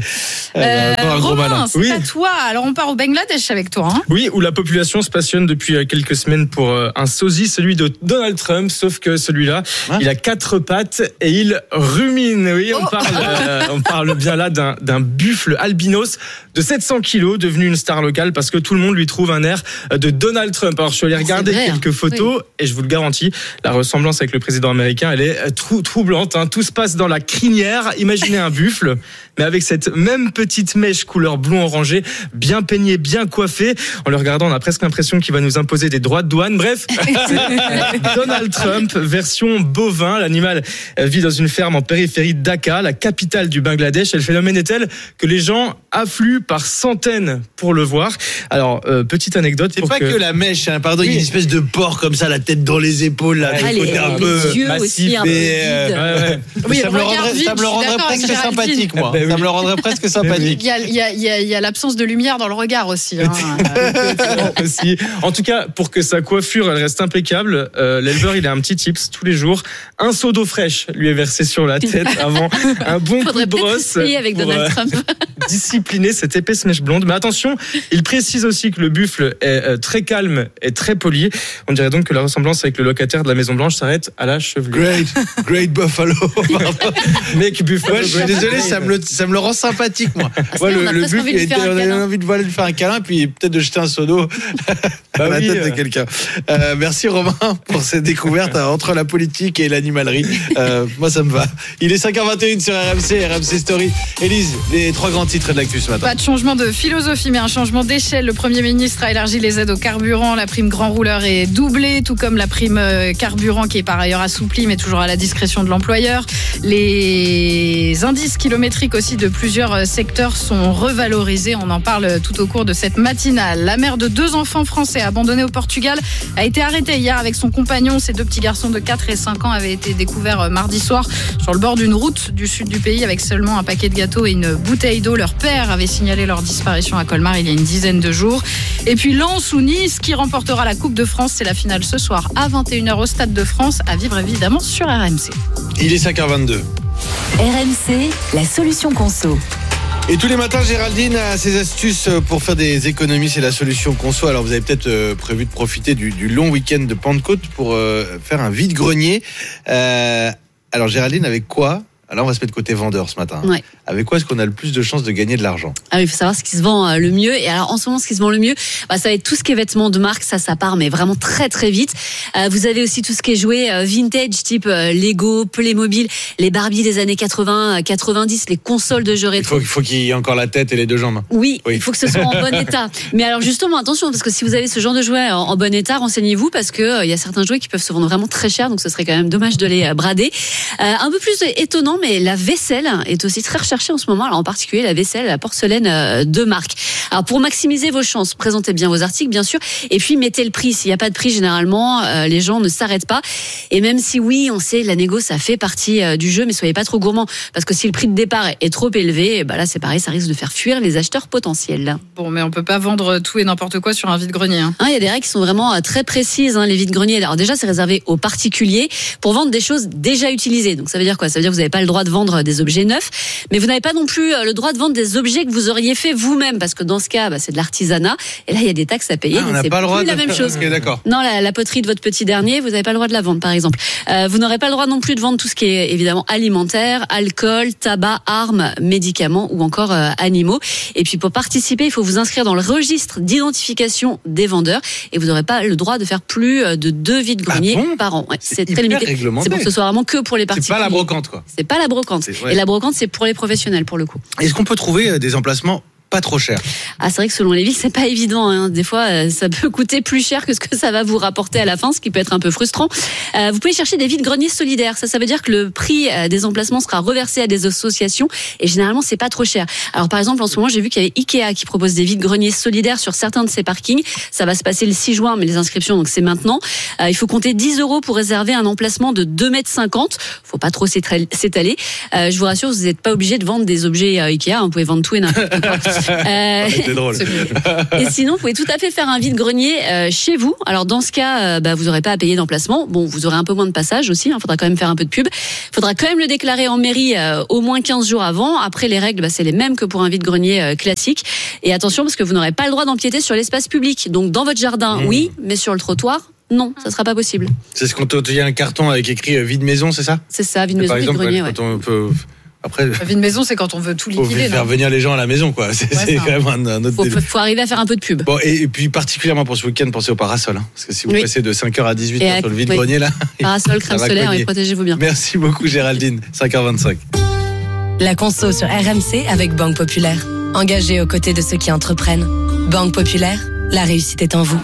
Romain, c'est à toi. Alors on part au Bangladesh avec toi. Oui, où la population se passionne depuis quelques semaines pour un sosie, celui de Donald Trump, sauf que celui-là, il a 4 pattes et il rumine. Oui, on parle bien là d'un buffle albinos de 700 kilos, devenu une star locale parce que tout le monde lui trouve un air de Donald Trump. Alors je suis allé regarder quelques photos et je vous le garantis, la ressemblance avec le président américain, elle est troublante. Tout se passe dans la crinière. Imaginez un buffle, mais avec cette même petite mèche couleur blond orangé, bien peignée, bien coiffée. En le regardant, on a presque l'impression qu'il va nous imposer des droits de douane. Bref, c'est Donald Trump, version bovin. L'animal vit dans une ferme en périphérie de Dhaka, la capitale du Bangladesh. Et le phénomène est tel que les gens affluent par centaines pour le voir. Alors, petite anecdote. C'est pas que la mèche, pardon, il y a une espèce de porc comme ça, la tête dans les épaules, là, côté un peu massif. Ça me le rendrait presque sympathique, moi. Ça me le rendrait presque sympathique. Il y a l'absence de lumière dans le regard aussi. Aussi. En tout cas, pour que sa coiffure elle reste impeccable, l'éleveur il a un petit tips tous les jours. Un seau d'eau fraîche lui est versé sur la tête avant un bon coup de brosse avec Donald Trump. Discipliner cette épaisse mèche blonde. Mais attention, il précise aussi que le buffle est très calme et très poli. On dirait donc que la ressemblance avec le locataire de la Maison Blanche s'arrête à la chevelure. Great Buffalo. Mec Buffalo. Je suis désolé, ça me le rend sympathique, moi. Le buffle, on a envie de lui faire un câlin, puis peut-être de jeter un seau d'eau à la tête de quelqu'un. Merci Romain pour cette découverte entre la politique et l'animalerie. Moi, ça me va. Il est 5h21 sur RMC Story. Élise, les 3 grands titres de l'actu ce matin. Pas de changement de philosophie, mais un changement d'échelle. Le Premier ministre a élargi les aides au carburant. La prime grand rouleur est doublée, tout comme la prime carburant qui est par ailleurs assouplie, mais toujours à la discrétion de l'employeur. Les indices kilométriques aussi de plusieurs secteurs sont revalorisés. On en parle tout au cours de cette matinale. La mère de 2 enfants français abandonnés au Portugal a été arrêtée hier avec son compagnon. Ces 2 petits garçons de 4 et 5 ans avaient été découverts mardi soir sur le bord d'une route du sud du pays avec seulement un paquet de gâteaux et une bouteille d'eau. Leur père avait signalé leur disparition à Colmar il y a une dizaine de jours. Et puis Lens ou Nice qui remportera la Coupe de France. C'est la finale ce soir à 21h au Stade de France, à vivre évidemment sur RMC. Il est 5h22. RMC, la solution conso. Et tous les matins, Géraldine a ses astuces pour faire des économies. C'est la solution conso. Alors, vous avez peut-être prévu de profiter du long week-end de Pentecôte pour faire un vide-grenier. Alors, Géraldine, avec quoi? Alors, on va se mettre côté vendeur ce matin. Ouais. Avec quoi est-ce qu'on a le plus de chances de gagner de l'argent? Il faut savoir ce qui se vend le mieux. Et alors, en ce moment, ce qui se vend le mieux, ça va être tout ce qui est vêtements de marque. Ça part, mais vraiment très, très vite. Vous avez aussi tout ce qui est jouet vintage, type Lego, Playmobil, les Barbie des années 80, 90, les consoles de jeux rétro. Il faut qu'il y ait encore la tête et les 2 jambes. Oui, il faut que ce soit en bon état. Mais alors, justement, attention, parce que si vous avez ce genre de jouets en bon état, renseignez-vous, parce que il y a certains jouets qui peuvent se vendre vraiment très cher. Donc, ce serait quand même dommage de les brader. Un peu plus étonnant, mais la vaisselle est aussi très recherchée en ce moment. Alors, en particulier la vaisselle, la porcelaine de marque. Alors, pour maximiser vos chances, présentez bien vos articles, bien sûr, et puis mettez le prix. S'il n'y a pas de prix, généralement, les gens ne s'arrêtent pas. Et même si oui, on sait, la négo, ça fait partie du jeu, mais soyez pas trop gourmand, parce que si le prix de départ est trop élevé, là, c'est pareil, ça risque de faire fuir les acheteurs potentiels. Bon, mais on peut pas vendre tout et n'importe quoi sur un vide-grenier. Il y a des règles qui sont vraiment très précises, les vides-greniers. Alors déjà, c'est réservé aux particuliers pour vendre des choses déjà utilisées. Donc ça veut dire quoi? Ça veut dire que vous n'avez pas le droit de vendre des objets neufs, mais vous n'avez pas non plus le droit de vendre des objets que vous auriez fait vous-même, parce que dans ce cas, c'est de l'artisanat, et là il y a des taxes à payer, donc c'est pas plus la même chose. Okay, d'accord. Non, la poterie de votre petit dernier, vous n'avez pas le droit de la vendre, par exemple. Vous n'aurez pas le droit non plus de vendre tout ce qui est évidemment alimentaire, alcool, tabac, armes, médicaments ou encore animaux. Et puis pour participer, il faut vous inscrire dans le registre d'identification des vendeurs, et vous n'aurez pas le droit de faire plus de 2 vides-greniers par an. C'est très limité. C'est pour que ce soit vraiment que pour les particuliers. C'est pas la brocante, quoi. C'est pas la brocante. Et la brocante, c'est pour les professionnels, pour le coup. Est-ce qu'on peut trouver des emplacements pas trop cher. Ah, c'est vrai que selon les villes, c'est pas évident. Hein. Des fois, ça peut coûter plus cher que ce que ça va vous rapporter à la fin, ce qui peut être un peu frustrant. Vous pouvez chercher des vides-greniers solidaires. Ça veut dire que le prix des emplacements sera reversé à des associations et généralement, c'est pas trop cher. Alors, par exemple, en ce moment, j'ai vu qu'il y avait Ikea qui propose des vides-greniers solidaires sur certains de ses parkings. Ça va se passer le 6 juin, mais les inscriptions, donc c'est maintenant. Il faut compter 10 € pour réserver un emplacement de 2,50 m. Faut pas trop s'étaler. Je vous rassure, vous n'êtes pas obligé de vendre des objets Ikea. Vous pouvez vendre tout et n'importe quoi. C'est drôle. Et sinon, vous pouvez tout à fait faire un vide-grenier chez vous. Alors, dans ce cas, vous n'aurez pas à payer d'emplacement. Bon, vous aurez un peu moins de passage aussi. Il faudra quand même faire un peu de pub. Il faudra quand même le déclarer en mairie au moins 15 jours avant. Après, les règles, c'est les mêmes que pour un vide-grenier classique. Et attention, parce que vous n'aurez pas le droit d'empiéter sur l'espace public. Donc, dans votre jardin, oui, mais sur le trottoir, non, ça sera pas possible. C'est ce qu'on il y a un carton avec écrit vide maison, c'est ça? C'est ça, vide maison, vide-grenier, ouais. On peut... Après, vie de maison, c'est quand on veut tout liquider. Faut faire venir les gens à la maison, quoi. C'est quand même un autre délire. Faut arriver à faire un peu de pub. Bon, et puis particulièrement pour ce week-end, pensez au parasol. Hein, parce que si vous passez de 5h à 18h sur le vide-grenier, là. Parasol, crème solaire, et protégez-vous bien. Merci beaucoup, Géraldine. 5h25. La conso sur RMC avec Banque Populaire. Engagée aux côtés de ceux qui entreprennent. Banque Populaire, la réussite est en vous.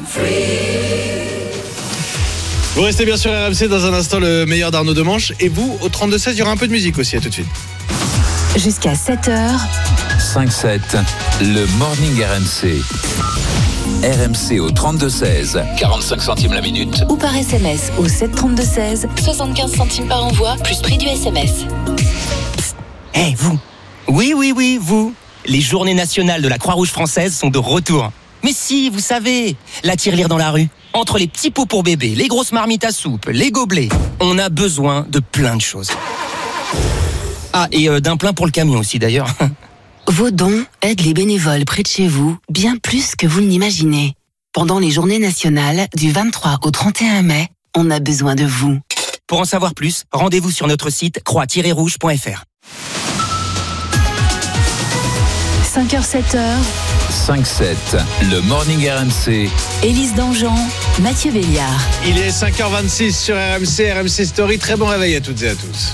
Vous restez bien sur RMC, dans un instant le meilleur d'Arnaud Demanche. Et vous, au 32-16, il y aura un peu de musique aussi, à tout de suite. Jusqu'à 7h. 5-7, le Morning RMC. RMC au 32-16, 45 centimes la minute. Ou par SMS au 732-16, 75 centimes par envoi, plus prix du SMS. Hey, vous. Oui, vous. Les journées nationales de la Croix-Rouge française sont de retour. Mais si, vous savez, la tirelire dans la rue. Entre les petits pots pour bébé, les grosses marmites à soupe, les gobelets, on a besoin de plein de choses. Ah, et d'un plein pour le camion aussi d'ailleurs. Vos dons aident les bénévoles près de chez vous bien plus que vous ne l'imaginez. Pendant les journées nationales du 23 au 31 mai, on a besoin de vous. Pour en savoir plus, rendez-vous sur notre site croix-rouge.fr. 5h, 7h. 5-7, le Morning RMC. Élise Dangean, Mathieu Béliard. Il est 5h26 sur RMC, RMC Story. Très bon réveil à toutes et à tous.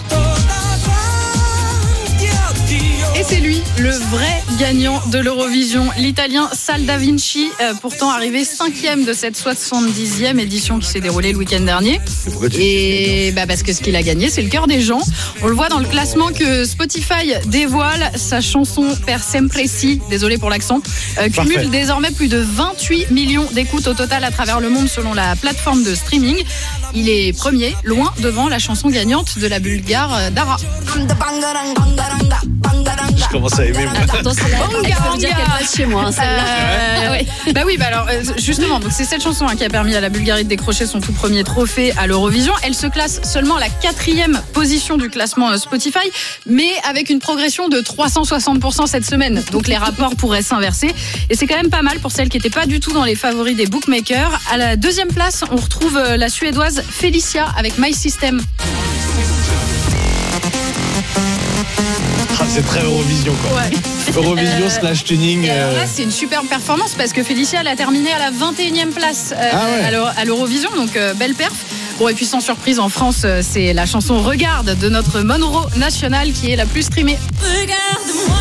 Et c'est lui, le vrai gagnant de l'Eurovision, l'Italien Sal Da Vinci, pourtant arrivé 5e de cette 70e édition qui s'est déroulée le week-end dernier. Et parce que ce qu'il a gagné, c'est le cœur des gens. On le voit dans le classement que Spotify dévoile. Sa chanson Per Sempre Si, désolé pour l'accent, cumule désormais plus de 28 millions d'écoutes au total à travers le monde selon la plateforme de streaming. Il est premier, loin devant la chanson gagnante de la Bulgare Dara. Je commence à aimer, moi. Attends, c'est la dire qu'elle passe chez moi, celle-là. Oui. Alors justement, donc c'est cette chanson qui a permis à la Bulgarie de décrocher son tout premier trophée à l'Eurovision. Elle se classe seulement à la 4e position du classement Spotify, mais avec une progression de 360% cette semaine. Donc les rapports pourraient s'inverser. Et c'est quand même pas mal pour celle qui n'était pas du tout dans les favoris des bookmakers. À la 2e place, on retrouve la Suédoise Felicia avec My System. C'est très Eurovision, quoi. Ouais. Eurovision / tuning. Alors là, c'est une superbe performance parce que Felicia elle a terminé à la 21e place à l'Eurovision, donc belle perf. Bon, et puis sans surprise, en France, c'est la chanson Regarde de notre Monroe National qui est la plus streamée. Regarde-moi.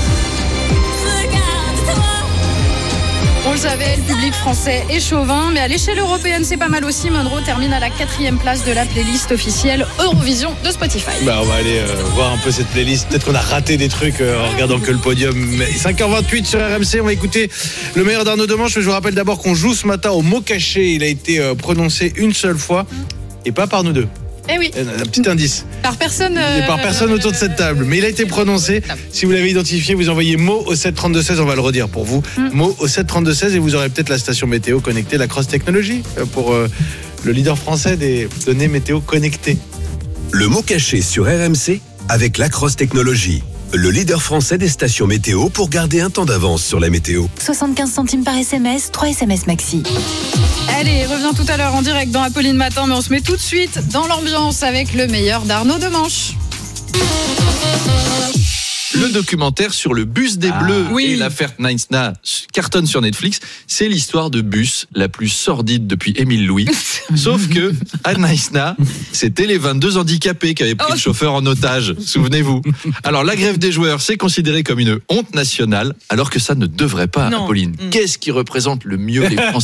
On le savait, le public français est chauvin, mais à l'échelle européenne, c'est pas mal aussi. Monroe termine à la 4e place de la playlist officielle Eurovision de Spotify. On va aller voir un peu cette playlist. Peut-être qu'on a raté des trucs en regardant que le podium. 5h28 sur RMC, on va écouter le meilleur d'Arnaud Demanche. Je vous rappelle d'abord qu'on joue ce matin au mot caché. Il a été prononcé une seule fois et pas par nous deux. Eh oui. Un petit indice. Par personne. Par personne autour de cette table. Mais il a été prononcé. Si vous l'avez identifié, vous envoyez mot au 732-16. On va le redire pour vous. Mot au 732-16 et vous aurez peut-être la station météo connectée, la Cross Technology, pour le leader français des données météo connectées. Le mot caché sur RMC avec la Cross Technology. Le leader français des stations météo pour garder un temps d'avance sur la météo. 75 centimes par SMS, 3 SMS maxi. Allez, reviens tout à l'heure en direct dans Apolline Matin, mais on se met tout de suite dans l'ambiance avec le meilleur d'Arnaud Demanche. Le documentaire sur le bus des Bleus et l'affaire Naïsna cartonne sur Netflix. C'est l'histoire de bus la plus sordide depuis Émile Louis. Sauf que à Naïsna, c'était les 22 handicapés qui avaient pris le chauffeur en otage. Souvenez-vous. Alors la grève des joueurs, c'est considéré comme une honte nationale, alors que ça ne devrait pas, Apolline. Qu'est-ce qui représente le mieux les Français ?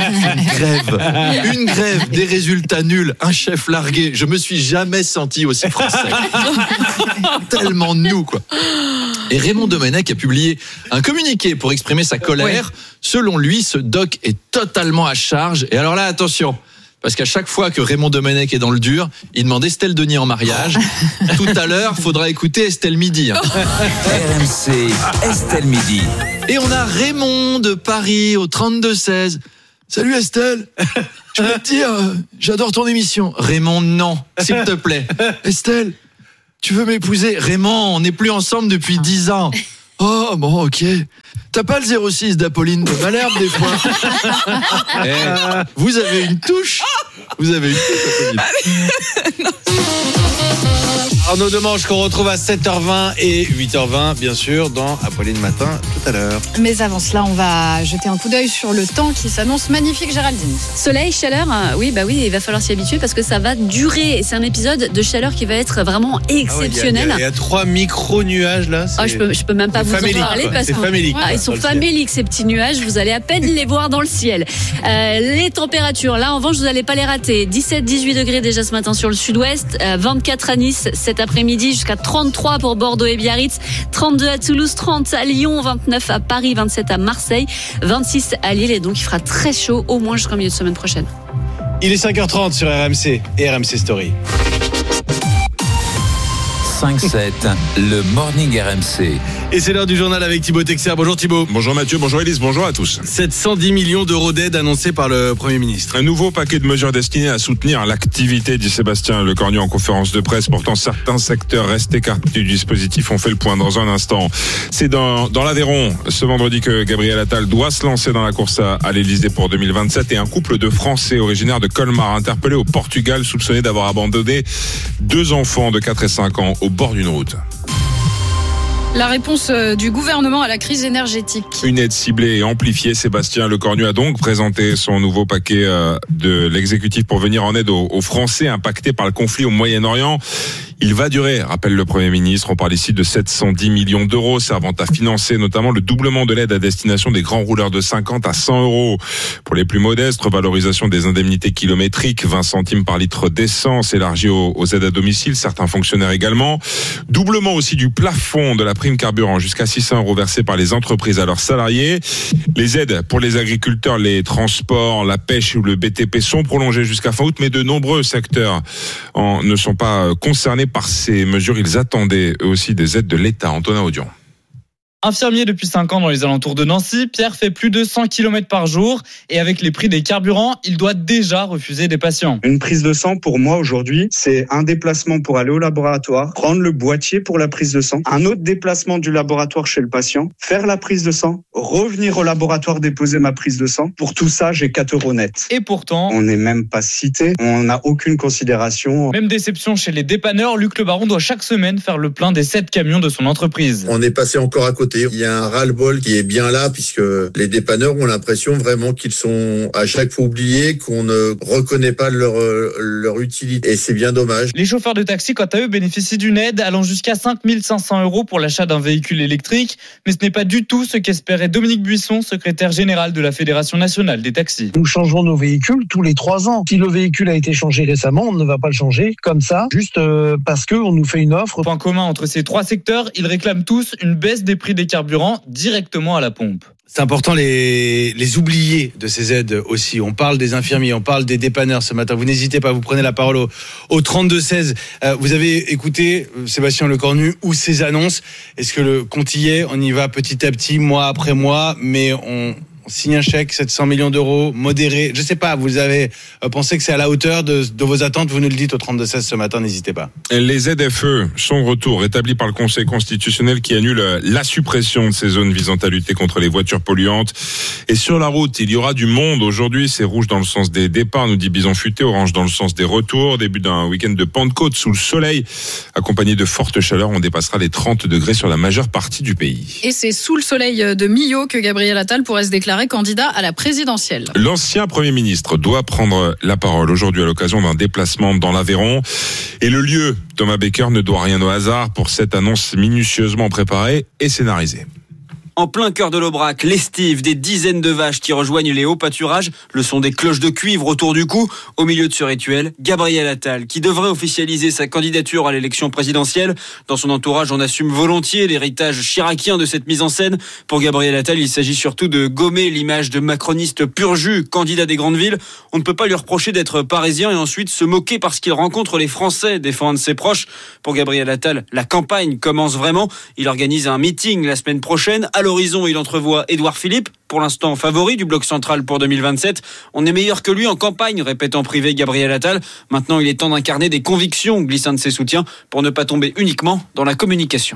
Une grève, des résultats nuls, un chef largué. Je me suis jamais senti aussi français. Tellement nous, quoi. Et Raymond Domenech a publié un communiqué pour exprimer sa colère. Selon lui, ce doc est totalement à charge. Et alors là, attention, parce qu'à chaque fois que Raymond Domenech est dans le dur, il demande Estelle Denis en mariage. Tout à l'heure, faudra écouter Estelle Midi. RMC, Estelle Midi. Et on a Raymond de Paris au 32-16. Salut Estelle, je vais te dire, j'adore ton émission. Raymond, non, s'il te plaît. Estelle, tu veux m'épouser ? Raymond, on n'est plus ensemble depuis 10 ans. Oh, bon, ok. T'as pas le 06 d'Apolline de Malherbe, des fois ? Vous avez une touche. Apolline. Arnaud Demange qu'on retrouve à 7h20 et 8h20, bien sûr, dans Apolline Matin, tout à l'heure. Mais avant cela, on va jeter un coup d'œil sur le temps qui s'annonce magnifique, Géraldine. Soleil, chaleur, oui, il va falloir s'y habituer parce que ça va durer. C'est un épisode de chaleur qui va être vraiment exceptionnel. Il y a 3 micro-nuages là. Je peux même pas vous en parler parce que ils sont faméliques ces petits nuages. Vous allez à peine les voir dans le ciel. Les températures, là en revanche, vous n'allez pas les rater. 17-18 degrés déjà ce matin sur le sud-ouest, 24 à Nice cet après-midi, jusqu'à 33 pour Bordeaux et Biarritz, 32 à Toulouse, 30 à Lyon, 29 à Paris, 27 à Marseille, 26 à Lille, et donc il fera très chaud au moins jusqu'en milieu de semaine prochaine. Il est 5h30 sur RMC et RMC Story. 5-7, le Morning RMC. Et c'est l'heure du journal avec Thibaut Texer. Bonjour Thibaut. Bonjour Mathieu, bonjour Élise, bonjour à tous. 710 millions d'euros d'aide annoncés par le Premier ministre. Un nouveau paquet de mesures destinées à soutenir l'activité, dit Sébastien Lecornu en conférence de presse. Pourtant, certains secteurs restent écartés du dispositif. On fait le point dans un instant. C'est dans l'Aveyron, ce vendredi, que Gabriel Attal doit se lancer dans la course à l'Élysée pour 2027. Et un couple de Français originaires de Colmar, interpellés au Portugal, soupçonnés d'avoir abandonné 2 enfants de 4 et 5 ans au bord d'une route. La réponse du gouvernement à la crise énergétique. Une aide ciblée et amplifiée. Sébastien Lecornu a donc présenté son nouveau paquet de l'exécutif pour venir en aide aux Français impactés par le conflit au Moyen-Orient. Il va durer, rappelle le Premier ministre. On parle ici de 710 millions d'euros servant à financer notamment le doublement de l'aide à destination des grands rouleurs de 50 à 100 euros. Pour les plus modestes, revalorisation des indemnités kilométriques, 20 centimes par litre d'essence, élargie aux aides à domicile, certains fonctionnaires également. Doublement aussi du plafond de la prime carburant, jusqu'à 600 euros versés par les entreprises à leurs salariés. Les aides pour les agriculteurs, les transports, la pêche ou le BTP sont prolongées jusqu'à fin août, mais de nombreux secteurs ne sont pas concernés par ces mesures. Ils attendaient eux aussi des aides de l'État. Antonin Audion. Infirmier depuis 5 ans dans les alentours de Nancy, Pierre fait plus de 100 km par jour et avec les prix des carburants, il doit déjà refuser des patients. Une prise de sang pour moi aujourd'hui, c'est un déplacement pour aller au laboratoire, prendre le boîtier pour la prise de sang, un autre déplacement du laboratoire chez le patient, faire la prise de sang, revenir au laboratoire déposer ma prise de sang. Pour tout ça, j'ai 4 euros net. Et pourtant, on n'est même pas cité, on n'a aucune considération. Même déception chez les dépanneurs, Luc Le Baron doit chaque semaine faire le plein des 7 camions de son entreprise. On est passé encore à côté. Il y a un ras-le-bol qui est bien là, puisque les dépanneurs ont l'impression vraiment qu'ils sont à chaque fois oubliés, qu'on ne reconnaît pas leur utilité. Et c'est bien dommage. Les chauffeurs de taxi, quant à eux, bénéficient d'une aide allant jusqu'à 5 500 € pour l'achat d'un véhicule électrique. Mais ce n'est pas du tout ce qu'espérait Dominique Buisson, secrétaire général de la Fédération nationale des taxis. Nous changeons nos véhicules tous les 3 ans. Si le véhicule a été changé récemment, on ne va pas le changer comme ça, juste parce qu'on nous fait une offre. Point commun entre ces 3 secteurs, ils réclament tous une baisse des prix des carburants directement à la pompe. C'est important les oubliés de ces aides aussi. On parle des infirmiers, on parle des dépanneurs ce matin. Vous n'hésitez pas, vous prenez la parole au 32-16. Vous avez écouté Sébastien Lecornu ou ses annonces. Est-ce que le compte y est ? On y va petit à petit, mois après mois, mais on signe un chèque, 700 millions d'euros, modéré. Je sais pas, vous avez pensé que c'est à la hauteur de vos attentes, vous nous le dites au 32-16 ce matin, n'hésitez pas. Les ZFE sont de retour, établis par le Conseil constitutionnel qui annule la suppression de ces zones visant à lutter contre les voitures polluantes. Et sur la route, il y aura du monde aujourd'hui. C'est rouge dans le sens des départs, nous dit Bison Futé, orange dans le sens des retours. Début d'un week-end de Pentecôte sous le soleil, accompagné de fortes chaleurs. On dépassera les 30 degrés sur la majeure partie du pays. Et c'est sous le soleil de Millau que Gabriel Attal pourrait se déclarer candidat à la présidentielle. L'ancien Premier ministre doit prendre la parole aujourd'hui à l'occasion d'un déplacement dans l'Aveyron. Et le lieu, Thomas Baker, ne doit rien au hasard pour cette annonce minutieusement préparée et scénarisée. En plein cœur de l'Aubrac, l'estive, des dizaines de vaches qui rejoignent les hauts pâturages, le son des cloches de cuivre autour du cou. Au milieu de ce rituel, Gabriel Attal, qui devrait officialiser sa candidature à l'élection présidentielle. Dans son entourage, on assume volontiers l'héritage chiracien de cette mise en scène. Pour Gabriel Attal, il s'agit surtout de gommer l'image de macroniste pur jus, candidat des grandes villes. On ne peut pas lui reprocher d'être parisien et ensuite se moquer parce qu'il rencontre les Français, défend un de ses proches. Pour Gabriel Attal, la campagne commence vraiment. Il organise un meeting la semaine prochaine. À l'horizon, il entrevoit Édouard Philippe, pour l'instant favori du bloc central pour 2027. On est meilleur que lui en campagne, répète en privé Gabriel Attal. Maintenant, il est temps d'incarner des convictions, glisse un de ses soutiens, pour ne pas tomber uniquement dans la communication.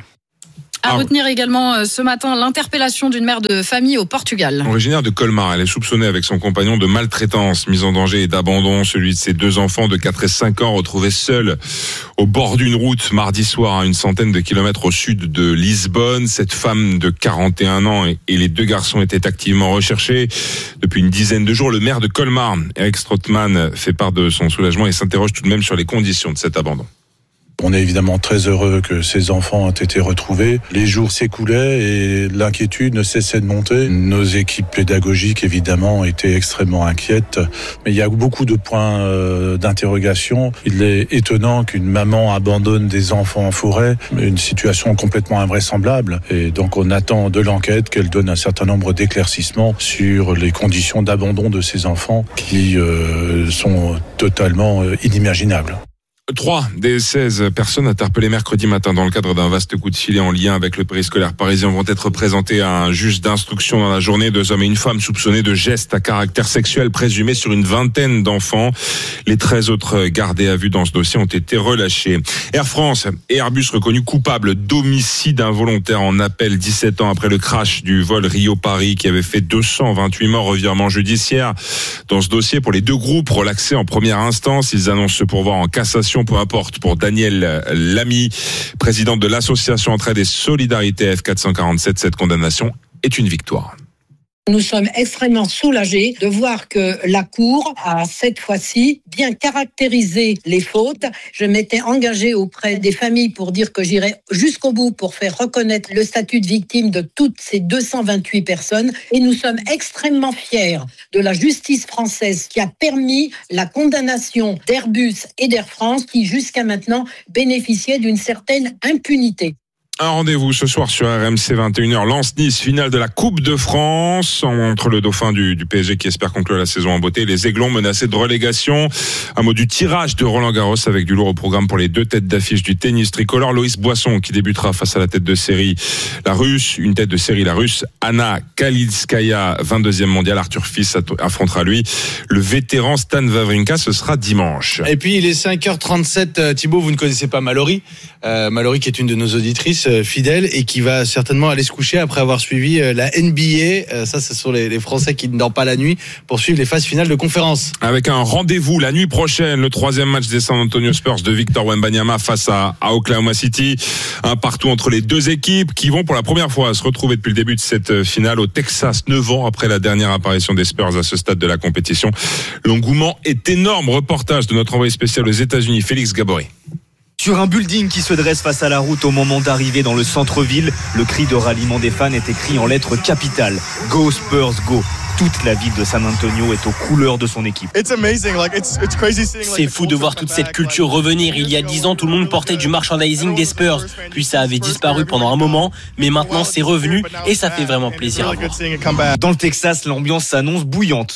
À retenir également ce matin l'interpellation d'une mère de famille au Portugal. Originaire de Colmar, elle est soupçonnée avec son compagnon de maltraitance, mise en danger et d'abandon. Celui de ses 2 enfants de 4 et 5 ans retrouvés seuls au bord d'une route mardi soir à une centaine de kilomètres au sud de Lisbonne. Cette femme de 41 ans et les 2 garçons étaient activement recherchés depuis une dizaine de jours. Le maire de Colmar, Eric Strootman, fait part de son soulagement et s'interroge tout de même sur les conditions de cet abandon. On est évidemment très heureux que ces enfants aient été retrouvés. Les jours s'écoulaient et l'inquiétude ne cessait de monter. Nos équipes pédagogiques, évidemment, étaient extrêmement inquiètes. Mais il y a beaucoup de points d'interrogation. Il est étonnant qu'une maman abandonne des enfants en forêt, une situation complètement invraisemblable. Et donc on attend de l'enquête qu'elle donne un certain nombre d'éclaircissements sur les conditions d'abandon de ces enfants qui sont totalement inimaginables. 3 des 16 personnes interpellées mercredi matin dans le cadre d'un vaste coup de filet en lien avec le périscolaire parisien vont être présentées à un juge d'instruction dans la journée. 2 hommes et une femme soupçonnés de gestes à caractère sexuel présumés sur une vingtaine d'enfants. Les 13 autres gardés à vue dans ce dossier ont été relâchés. Air France et Airbus reconnus coupables d'homicide involontaire en appel 17 ans après le crash du vol Rio-Paris qui avait fait 228 morts. Revirement judiciaire dans ce dossier pour les 2 groupes relaxés en première instance. Ils annoncent se pourvoir en cassation. Peu importe pour Daniel Lamy, présidente de l'association Entraide et Solidarité F447, cette condamnation est une victoire. Nous sommes extrêmement soulagés de voir que la Cour a cette fois-ci bien caractérisé les fautes. Je m'étais engagée auprès des familles pour dire que j'irais jusqu'au bout pour faire reconnaître le statut de victime de toutes ces 228 personnes. Et nous sommes extrêmement fiers de la justice française qui a permis la condamnation d'Airbus et d'Air France qui jusqu'à maintenant bénéficiaient d'une certaine impunité. Un rendez-vous ce soir sur RMC 21h, Lens-Nice, finale de la Coupe de France entre le dauphin du PSG qui espère conclure la saison en beauté et les Aiglons menacés de relégation. Un mot du tirage de Roland-Garros avec du lourd au programme pour les 2 têtes d'affiche du tennis tricolore. Loïs Boisson qui débutera face à la tête de série, la Russe, Anna Kalinskaya, 22e mondiale. Arthur Fils affrontera lui le vétéran Stan Wawrinka, ce sera dimanche. Et puis il est 5h37, Thibaut, vous ne connaissez pas Mallory. Mallory qui est une de nos auditrices fidèle et qui va certainement aller se coucher après avoir suivi la NBA. Ça, ce sont les Français qui ne dorment pas la nuit pour suivre les phases finales de conférence. Avec un rendez-vous la nuit prochaine, le 3e match des San Antonio Spurs de Victor Wembanyama face à Oklahoma City. Un partout entre les 2 équipes qui vont pour la première fois se retrouver depuis le début de cette finale au Texas, 9 ans après la dernière apparition des Spurs à ce stade de la compétition. L'engouement est énorme. Reportage de notre envoyé spécial aux États-Unis, Félix Gabory. Sur un building qui se dresse face à la route au moment d'arriver dans le centre-ville, le cri de ralliement des fans est écrit en lettres capitales. Go Spurs, go! Toute la ville de San Antonio est aux couleurs de son équipe. C'est fou de voir toute cette culture revenir. Il y a 10 ans, tout le monde portait du merchandising des Spurs. Puis ça avait disparu pendant un moment, mais maintenant c'est revenu et ça fait vraiment plaisir à voir. Dans le Texas, l'ambiance s'annonce bouillante.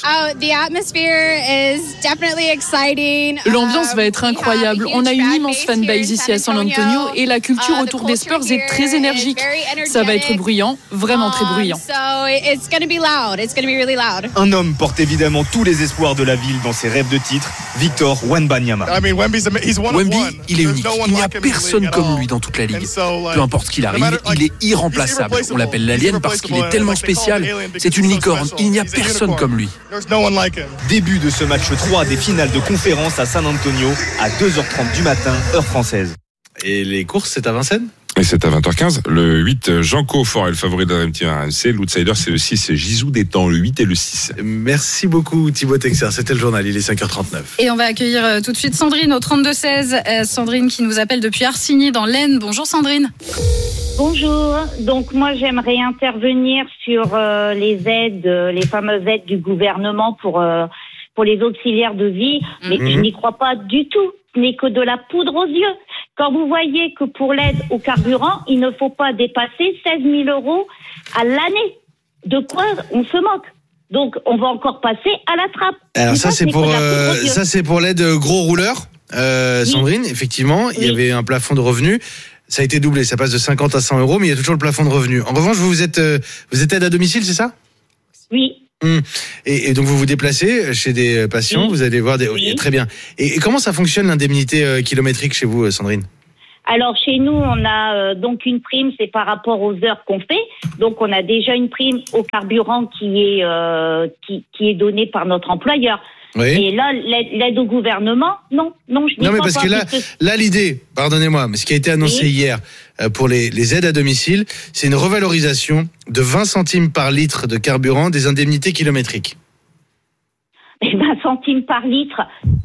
L'ambiance va être incroyable. On a une immense fanbase ici à San Antonio et la culture autour des Spurs est très énergique. Ça va être bruyant, vraiment très bruyant. Un homme porte évidemment tous les espoirs de la ville dans ses rêves de titre, Victor Wembanyama. Wemby, il est unique. Il n'y a personne comme lui dans toute la ligue. Peu importe ce qu'il arrive, il est irremplaçable. On l'appelle l'alien parce qu'il est tellement spécial. C'est une licorne. Il n'y a personne comme lui. Début de ce match 3 des finales de conférence à San Antonio à 2h30 du matin, heure française. Et les courses, c'est à Vincennes ? Et c'est à 20h15. Le 8, Janko Fort est le favori de la Team RMC. L'outsider, c'est le 6, Gisou Détang, le 8 et le 6. Merci beaucoup Thibaut Texer. C'était le journal, il est 5h39. Et on va accueillir tout de suite Sandrine au 32-16. Sandrine qui nous appelle depuis Arcigny dans l'Aisne. Bonjour Sandrine. Bonjour. Donc moi j'aimerais intervenir sur les aides, les fameuses aides du gouvernement pour les auxiliaires de vie. Mais je n'y crois pas du tout. Ce n'est que de la poudre aux yeux. Quand vous voyez que pour l'aide au carburant, il ne faut pas dépasser 16 000 euros à l'année. De quoi on se moque? Donc, on va encore passer à la trappe. Alors ça, c'est pour l'aide gros rouleur, Sandrine. Effectivement, il y avait un plafond de revenus. Ça a été doublé. Ça passe de 50 à 100 euros, mais il y a toujours le plafond de revenus. En revanche, vous êtes aide à domicile, c'est ça? Oui. Et donc vous vous déplacez chez des patients, vous allez voir des... Très bien. Et comment ça fonctionne l'indemnité kilométrique chez vous, Sandrine? Alors chez nous, on a donc une prime, c'est par rapport aux heures qu'on fait. Donc on a déjà une prime au carburant qui est donnée par notre employeur. Oui. Et là, l'aide au gouvernement, non, je dis pas. Non, mais parce que là, l'idée, pardonnez-moi, mais ce qui a été annoncé hier pour les aides à domicile, c'est une revalorisation de 20 centimes par litre de carburant des indemnités kilométriques. Mais 20 centimes par litre,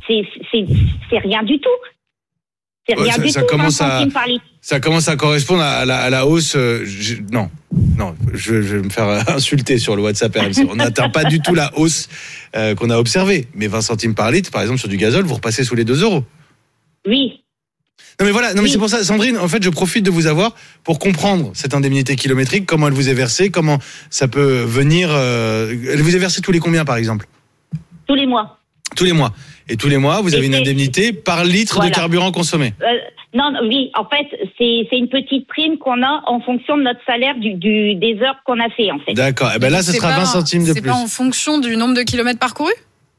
c'est rien du tout. C'est rien du tout, 20 centimes par litre. Ça commence à correspondre à la hausse. Non, je vais me faire insulter sur le WhatsApp RMC. On n'atteint pas du tout la hausse qu'on a observée. Mais 20 centimes par litre, par exemple, sur du gazole, vous repassez sous les 2 euros. Oui. Non, mais voilà, mais c'est pour ça, Sandrine, en fait, je profite de vous avoir pour comprendre cette indemnité kilométrique, comment elle vous est versée, comment ça peut venir. Elle vous est versée tous les combien, par exemple? Tous les mois. Tous les mois. Et tous les mois, vous avez une indemnité par litre de carburant consommé. Oui, en fait, c'est une petite prime qu'on a en fonction de notre salaire des heures qu'on a fait, en fait. D'accord. Et ben là, ce sera 20 centimes de plus. C'est pas en fonction du nombre de kilomètres parcourus?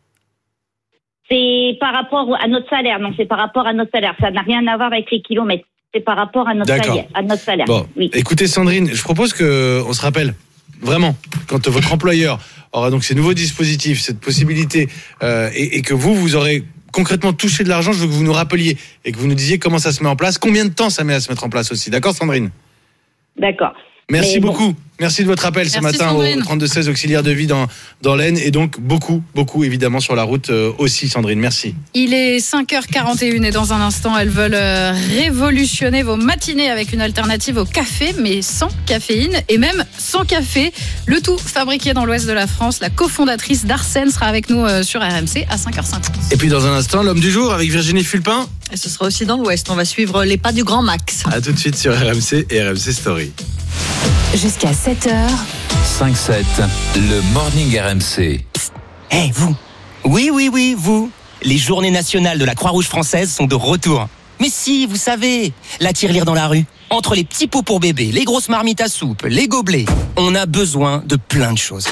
C'est par rapport à notre salaire. Non, c'est par rapport à notre salaire. Ça n'a rien à voir avec les kilomètres. C'est par rapport à notre salaire. Bon, oui. Écoutez, Sandrine, je propose qu'on se rappelle vraiment quand votre employeur aura donc ces nouveaux dispositifs, cette possibilité, et que vous aurez concrètement touché de l'argent. Je veux que vous nous rappeliez et que vous nous disiez comment ça se met en place, combien de temps ça met à se mettre en place aussi. D'accord, Sandrine? D'accord. Merci beaucoup. Merci de votre appel ce matin Sandrine. Au 32-16 auxiliaire de vie dans l'Aisne, et donc beaucoup évidemment sur la route aussi, Sandrine. Merci. Il est 5h41 et dans un instant, elles veulent révolutionner vos matinées avec une alternative au café, mais sans caféine et même sans café. Le tout fabriqué dans l'ouest de la France. La cofondatrice d'Arsène sera avec nous sur RMC à 5h50. Et puis dans un instant, l'homme du jour avec Virginie Fulpin. Et ce sera aussi dans l'ouest. On va suivre les pas du Grand Max. À tout de suite sur RMC et RMC Story. Jusqu'à 7h. 5-7, le Morning RMC. Hey, vous. Oui, vous. Les journées nationales de la Croix-Rouge française sont de retour. Mais si, vous savez, la tirelire dans la rue, entre les petits pots pour bébés, les grosses marmites à soupe, les gobelets, on a besoin de plein de choses.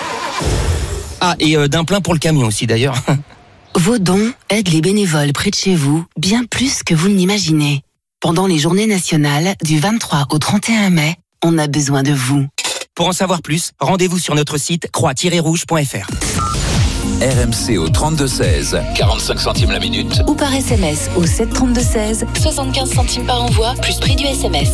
Ah, et d'un plein pour le camion aussi d'ailleurs. Vos dons aident les bénévoles près de chez vous bien plus que vous ne l'imaginez. Pendant les journées nationales du 23 au 31 mai, on a besoin de vous. Pour en savoir plus, rendez-vous sur notre site croix-rouge.fr. RMC au 32-16, 45 centimes la minute. Ou par SMS au 732-16, 75 centimes par envoi, plus prix du SMS.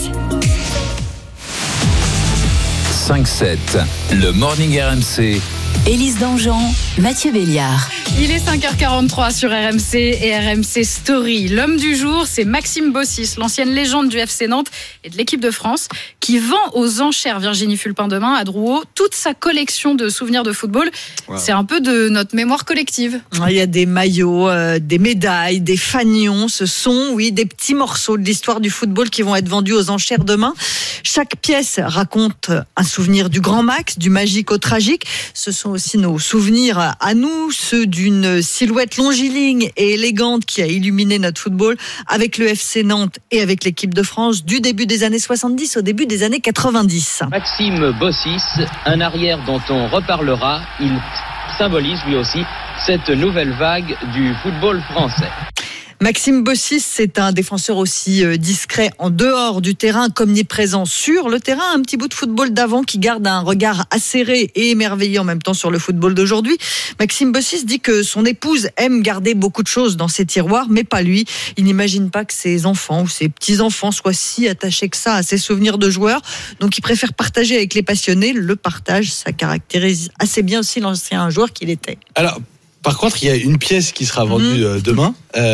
5-7, le Morning RMC. Élise Dangean, Mathieu Béliard. Il est 5h43 sur RMC et RMC Story. L'homme du jour, c'est Maxime Bossis, l'ancienne légende du FC Nantes et de l'équipe de France, qui vend aux enchères Virginie Fulpin demain à Drouot toute sa collection de souvenirs de football. Wow. C'est un peu de notre mémoire collective. Il y a des maillots, des médailles, des fanions. Ce sont, des petits morceaux de l'histoire du football qui vont être vendus aux enchères demain. Chaque pièce raconte un souvenir du Grand Max, du magique au tragique. Ce sont aussi nos souvenirs à nous, ceux du d'une silhouette longiligne et élégante qui a illuminé notre football avec le FC Nantes et avec l'équipe de France du début des années 70 au début des années 90. Maxime Bossis, un arrière dont on reparlera, il symbolise lui aussi cette nouvelle vague du football français. Maxime Bossis, c'est un défenseur aussi discret en dehors du terrain, qu'omniprésent sur le terrain. Un petit bout de football d'avant qui garde un regard acéré et émerveillé en même temps sur le football d'aujourd'hui. Maxime Bossis dit que son épouse aime garder beaucoup de choses dans ses tiroirs, mais pas lui. Il n'imagine pas que ses enfants ou ses petits-enfants soient si attachés que ça à ses souvenirs de joueurs. Donc il préfère partager avec les passionnés. Le partage, ça caractérise assez bien aussi l'ancien joueur qu'il était. Alors, par contre, il y a une pièce qui sera vendue demain.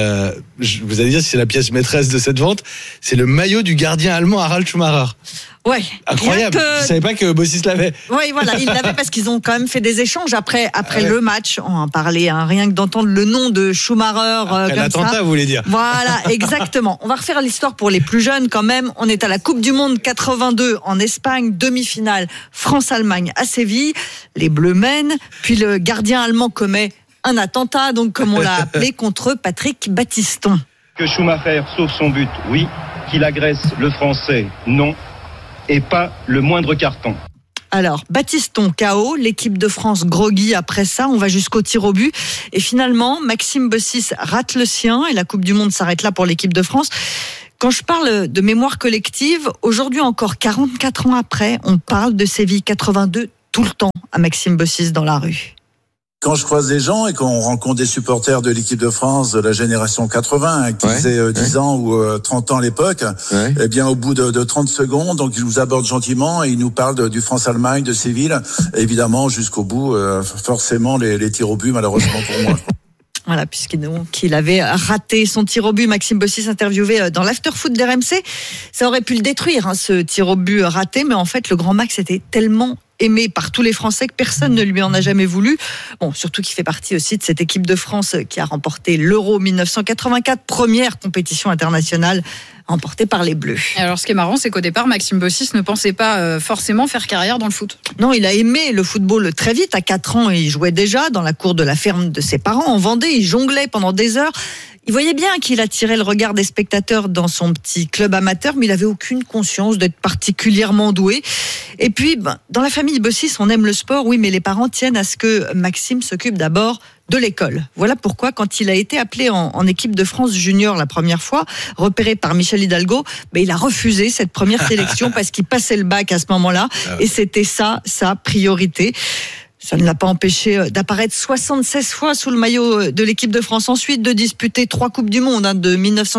Vous allez dire si c'est la pièce maîtresse de cette vente. C'est le maillot du gardien allemand Harald Schumacher. Ouais. Incroyable. Je savais pas que Bossis l'avait. Oui, voilà, il l'avait parce qu'ils ont quand même fait des échanges après le match. On en parlait, rien que d'entendre le nom de Schumacher. Après l'attentat, vous voulez dire. Voilà, exactement. On va refaire l'histoire pour les plus jeunes quand même. On est à la Coupe du Monde 82 en Espagne, demi-finale France-Allemagne à Séville. Les Bleus mènent, puis le gardien allemand commet un attentat, donc comme on l'a appelé, contre Patrick Battiston. Que Schumacher sauve son but, oui. Qu'il agresse le Français, non. Et pas le moindre carton. Alors, Battiston KO, l'équipe de France groggy après ça, on va jusqu'au tir au but. Et finalement, Maxime Bossis rate le sien et la Coupe du Monde s'arrête là pour l'équipe de France. Quand je parle de mémoire collective, aujourd'hui encore 44 ans après, on parle de Séville 82 tout le temps à Maxime Bossis dans la rue. Quand je croise des gens et qu'on rencontre des supporters de l'équipe de France de la génération 80, qui faisaient 10 ans ou 30 ans à l'époque, eh bien, au bout de 30 secondes, donc ils nous abordent gentiment et ils nous parlent du France-Allemagne, de Séville, évidemment jusqu'au bout, forcément les tirs au but, malheureusement pour moi. Voilà, puisqu'il avait raté son tir au but. Maxime Bossis interviewé dans l'after-foot d'RMC. Ça aurait pu le détruire, ce tir au but raté, mais en fait, le grand Max était tellement aimé par tous les Français que personne ne lui en a jamais voulu. Bon, surtout qu'il fait partie aussi de cette équipe de France qui a remporté l'Euro 1984, première compétition internationale remportée par les Bleus. Alors, ce qui est marrant, c'est qu'au départ, Maxime Bossis ne pensait pas forcément faire carrière dans le foot. Non, il a aimé le football très vite. À 4 ans, il jouait déjà dans la cour de la ferme de ses parents en Vendée. Il jonglait pendant des heures. Il voyait bien qu'il attirait le regard des spectateurs dans son petit club amateur, mais il avait aucune conscience d'être particulièrement doué. Et puis, dans la famille Bossis, on aime le sport, oui, mais les parents tiennent à ce que Maxime s'occupe d'abord de l'école. Voilà pourquoi, quand il a été appelé en équipe de France junior la première fois, repéré par Michel Hidalgo, il a refusé cette première sélection parce qu'il passait le bac à ce moment-là, et c'était ça, sa priorité. Ça ne l'a pas empêché d'apparaître 76 fois sous le maillot de l'équipe de France. Ensuite, de disputer 3 Coupes du Monde, de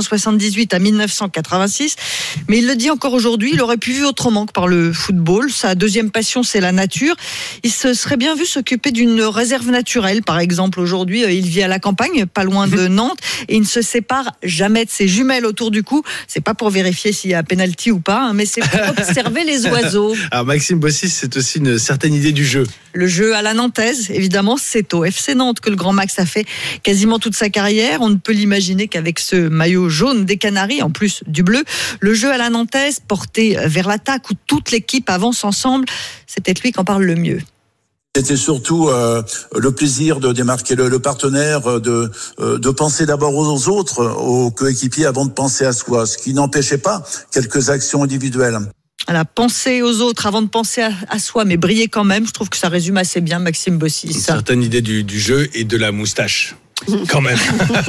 1978 à 1986. Mais il le dit encore aujourd'hui, il aurait pu vivre autrement que par le football. Sa deuxième passion, c'est la nature. Il se serait bien vu s'occuper d'une réserve naturelle, par exemple. Aujourd'hui, il vit à la campagne, pas loin de Nantes, et il ne se sépare jamais de ses jumelles autour du cou. C'est pas pour vérifier s'il y a penalty ou pas, mais c'est pour observer les oiseaux. Alors, Maxime Bossis, c'est aussi une certaine idée du jeu. Le jeu à la nantaise, évidemment, c'est au FC Nantes que le Grand Max a fait quasiment toute sa carrière. On ne peut l'imaginer qu'avec ce maillot jaune des Canaries, en plus du bleu. Le jeu à la nantaise, porté vers l'attaque où toute l'équipe avance ensemble, c'est peut-être lui qui en parle le mieux. C'était surtout le plaisir de démarquer le partenaire, de penser d'abord aux autres, aux coéquipiers, avant de penser à soi, ce qui n'empêchait pas quelques actions individuelles. Voilà, penser aux autres avant de penser à soi, mais briller quand même. Je trouve que ça résume assez bien Maxime Bossis. Une certaine idée du jeu et de la moustache. Quand même.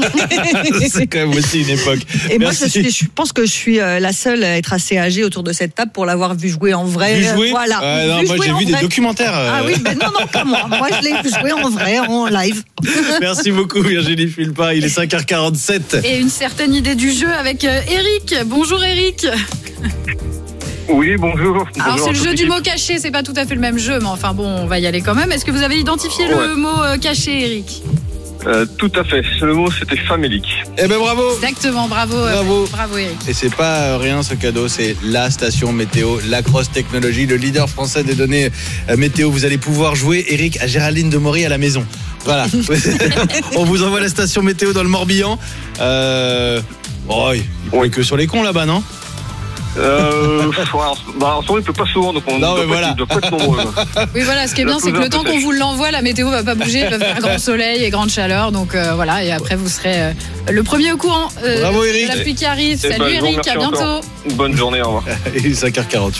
C'est quand même aussi une époque. Et Merci. moi, je pense que je suis la seule à être assez âgée autour de cette table pour l'avoir vu jouer en vrai. Vu jouer Voilà. Non, moi, j'ai vu des documentaires. Ah oui, non, pas moi. Moi, je l'ai vu jouer en vrai, en live. Merci beaucoup, Virginie Fulpin. Il est 5h47. Et une certaine idée du jeu avec Eric. Bonjour, Eric. Oui, bonjour. Alors, c'est le jeu du mot caché, c'est pas tout à fait le même jeu, mais enfin bon, on va y aller quand même. Est-ce que vous avez identifié le mot caché, Eric ? Tout à fait. Le mot, c'était famélique. Eh ben bravo. Exactement, bravo Eric. Et c'est pas rien ce cadeau, c'est la station météo, Lacrosse Technologies, le leader français des données météo. Vous allez pouvoir jouer, Eric, à Géraldine de Maury à la maison. Voilà. On vous envoie la station météo dans le Morbihan. Il n'y a que sur les cons là-bas, non ? En ce moment, il peut pas souvent, donc on doit pas être nombreux. Oui, voilà, ce qui est bien, c'est que le temps qu'on vous l'envoie, la météo va pas bouger, il va faire grand soleil et grande chaleur, donc voilà, et après vous serez le premier au courant Bravo, Eric. de la pluie qui arrive. Salut Eric, à bientôt. Encore. Bonne journée, au revoir. Il est 5h48.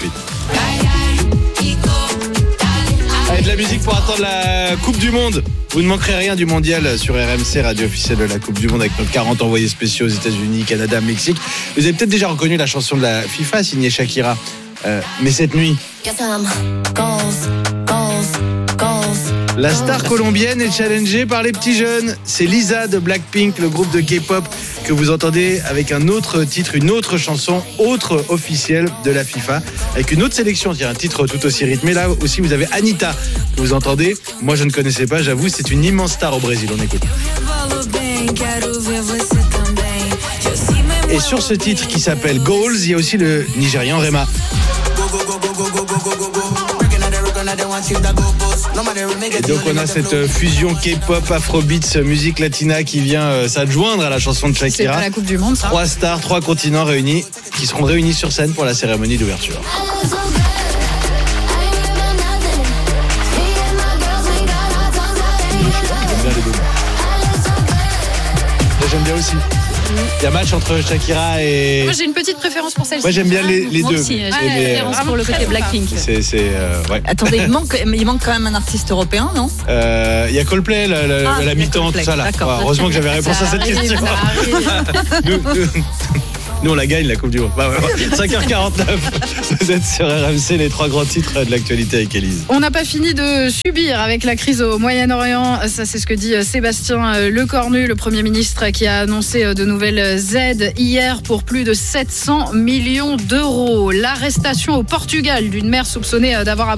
Allez, de la musique pour attendre la Coupe du Monde. Vous ne manquerez rien du mondial sur RMC, radio officielle de la Coupe du Monde, avec nos 40 envoyés spéciaux aux États-Unis, Canada, Mexique. Vous avez peut-être déjà reconnu la chanson de la FIFA signée Shakira. Mais cette nuit, la star colombienne est challengée par les petits jeunes. C'est Lisa de Blackpink, le groupe de K-pop que vous entendez avec un autre titre, une autre chanson, autre officielle de la FIFA, avec une autre sélection, un titre tout aussi rythmé. Là aussi, vous avez Anitta que vous entendez. Moi, je ne connaissais pas, j'avoue, c'est une immense star au Brésil. On écoute. Et sur ce titre qui s'appelle Goals, il y a aussi le Nigérian Rema. Et donc on a cette fusion K-pop, Afrobeats, musique latina qui vient s'adjoindre à la chanson de Shakira. C'est pas la Coupe du Monde, ça. 3 stars, 3 continents réunis, qui seront réunis sur scène pour la cérémonie d'ouverture. J'aime bien aussi. Il y a match entre Shakira et... Moi j'ai une petite préférence pour celle-ci. Moi j'aime bien les Moi deux. aussi, j'ai une préférence pour le côté Blackpink. Ouais. Attendez, il manque quand même un artiste européen, non? Il y a Coldplay, la mi-temps, tout ça là. Heureusement que j'avais réponse à cette question. Nous on la gagne la Coupe du Monde. 5h49. Vous êtes sur RMC, les 3 grands titres de l'actualité avec Élise. On n'a pas fini de subir avec la crise au Moyen-Orient. Ça, c'est ce que dit Sébastien Lecornu, le Premier ministre, qui a annoncé de nouvelles aides hier pour plus de 700 millions d'euros. L'arrestation au Portugal d'une mère soupçonnée d'avoir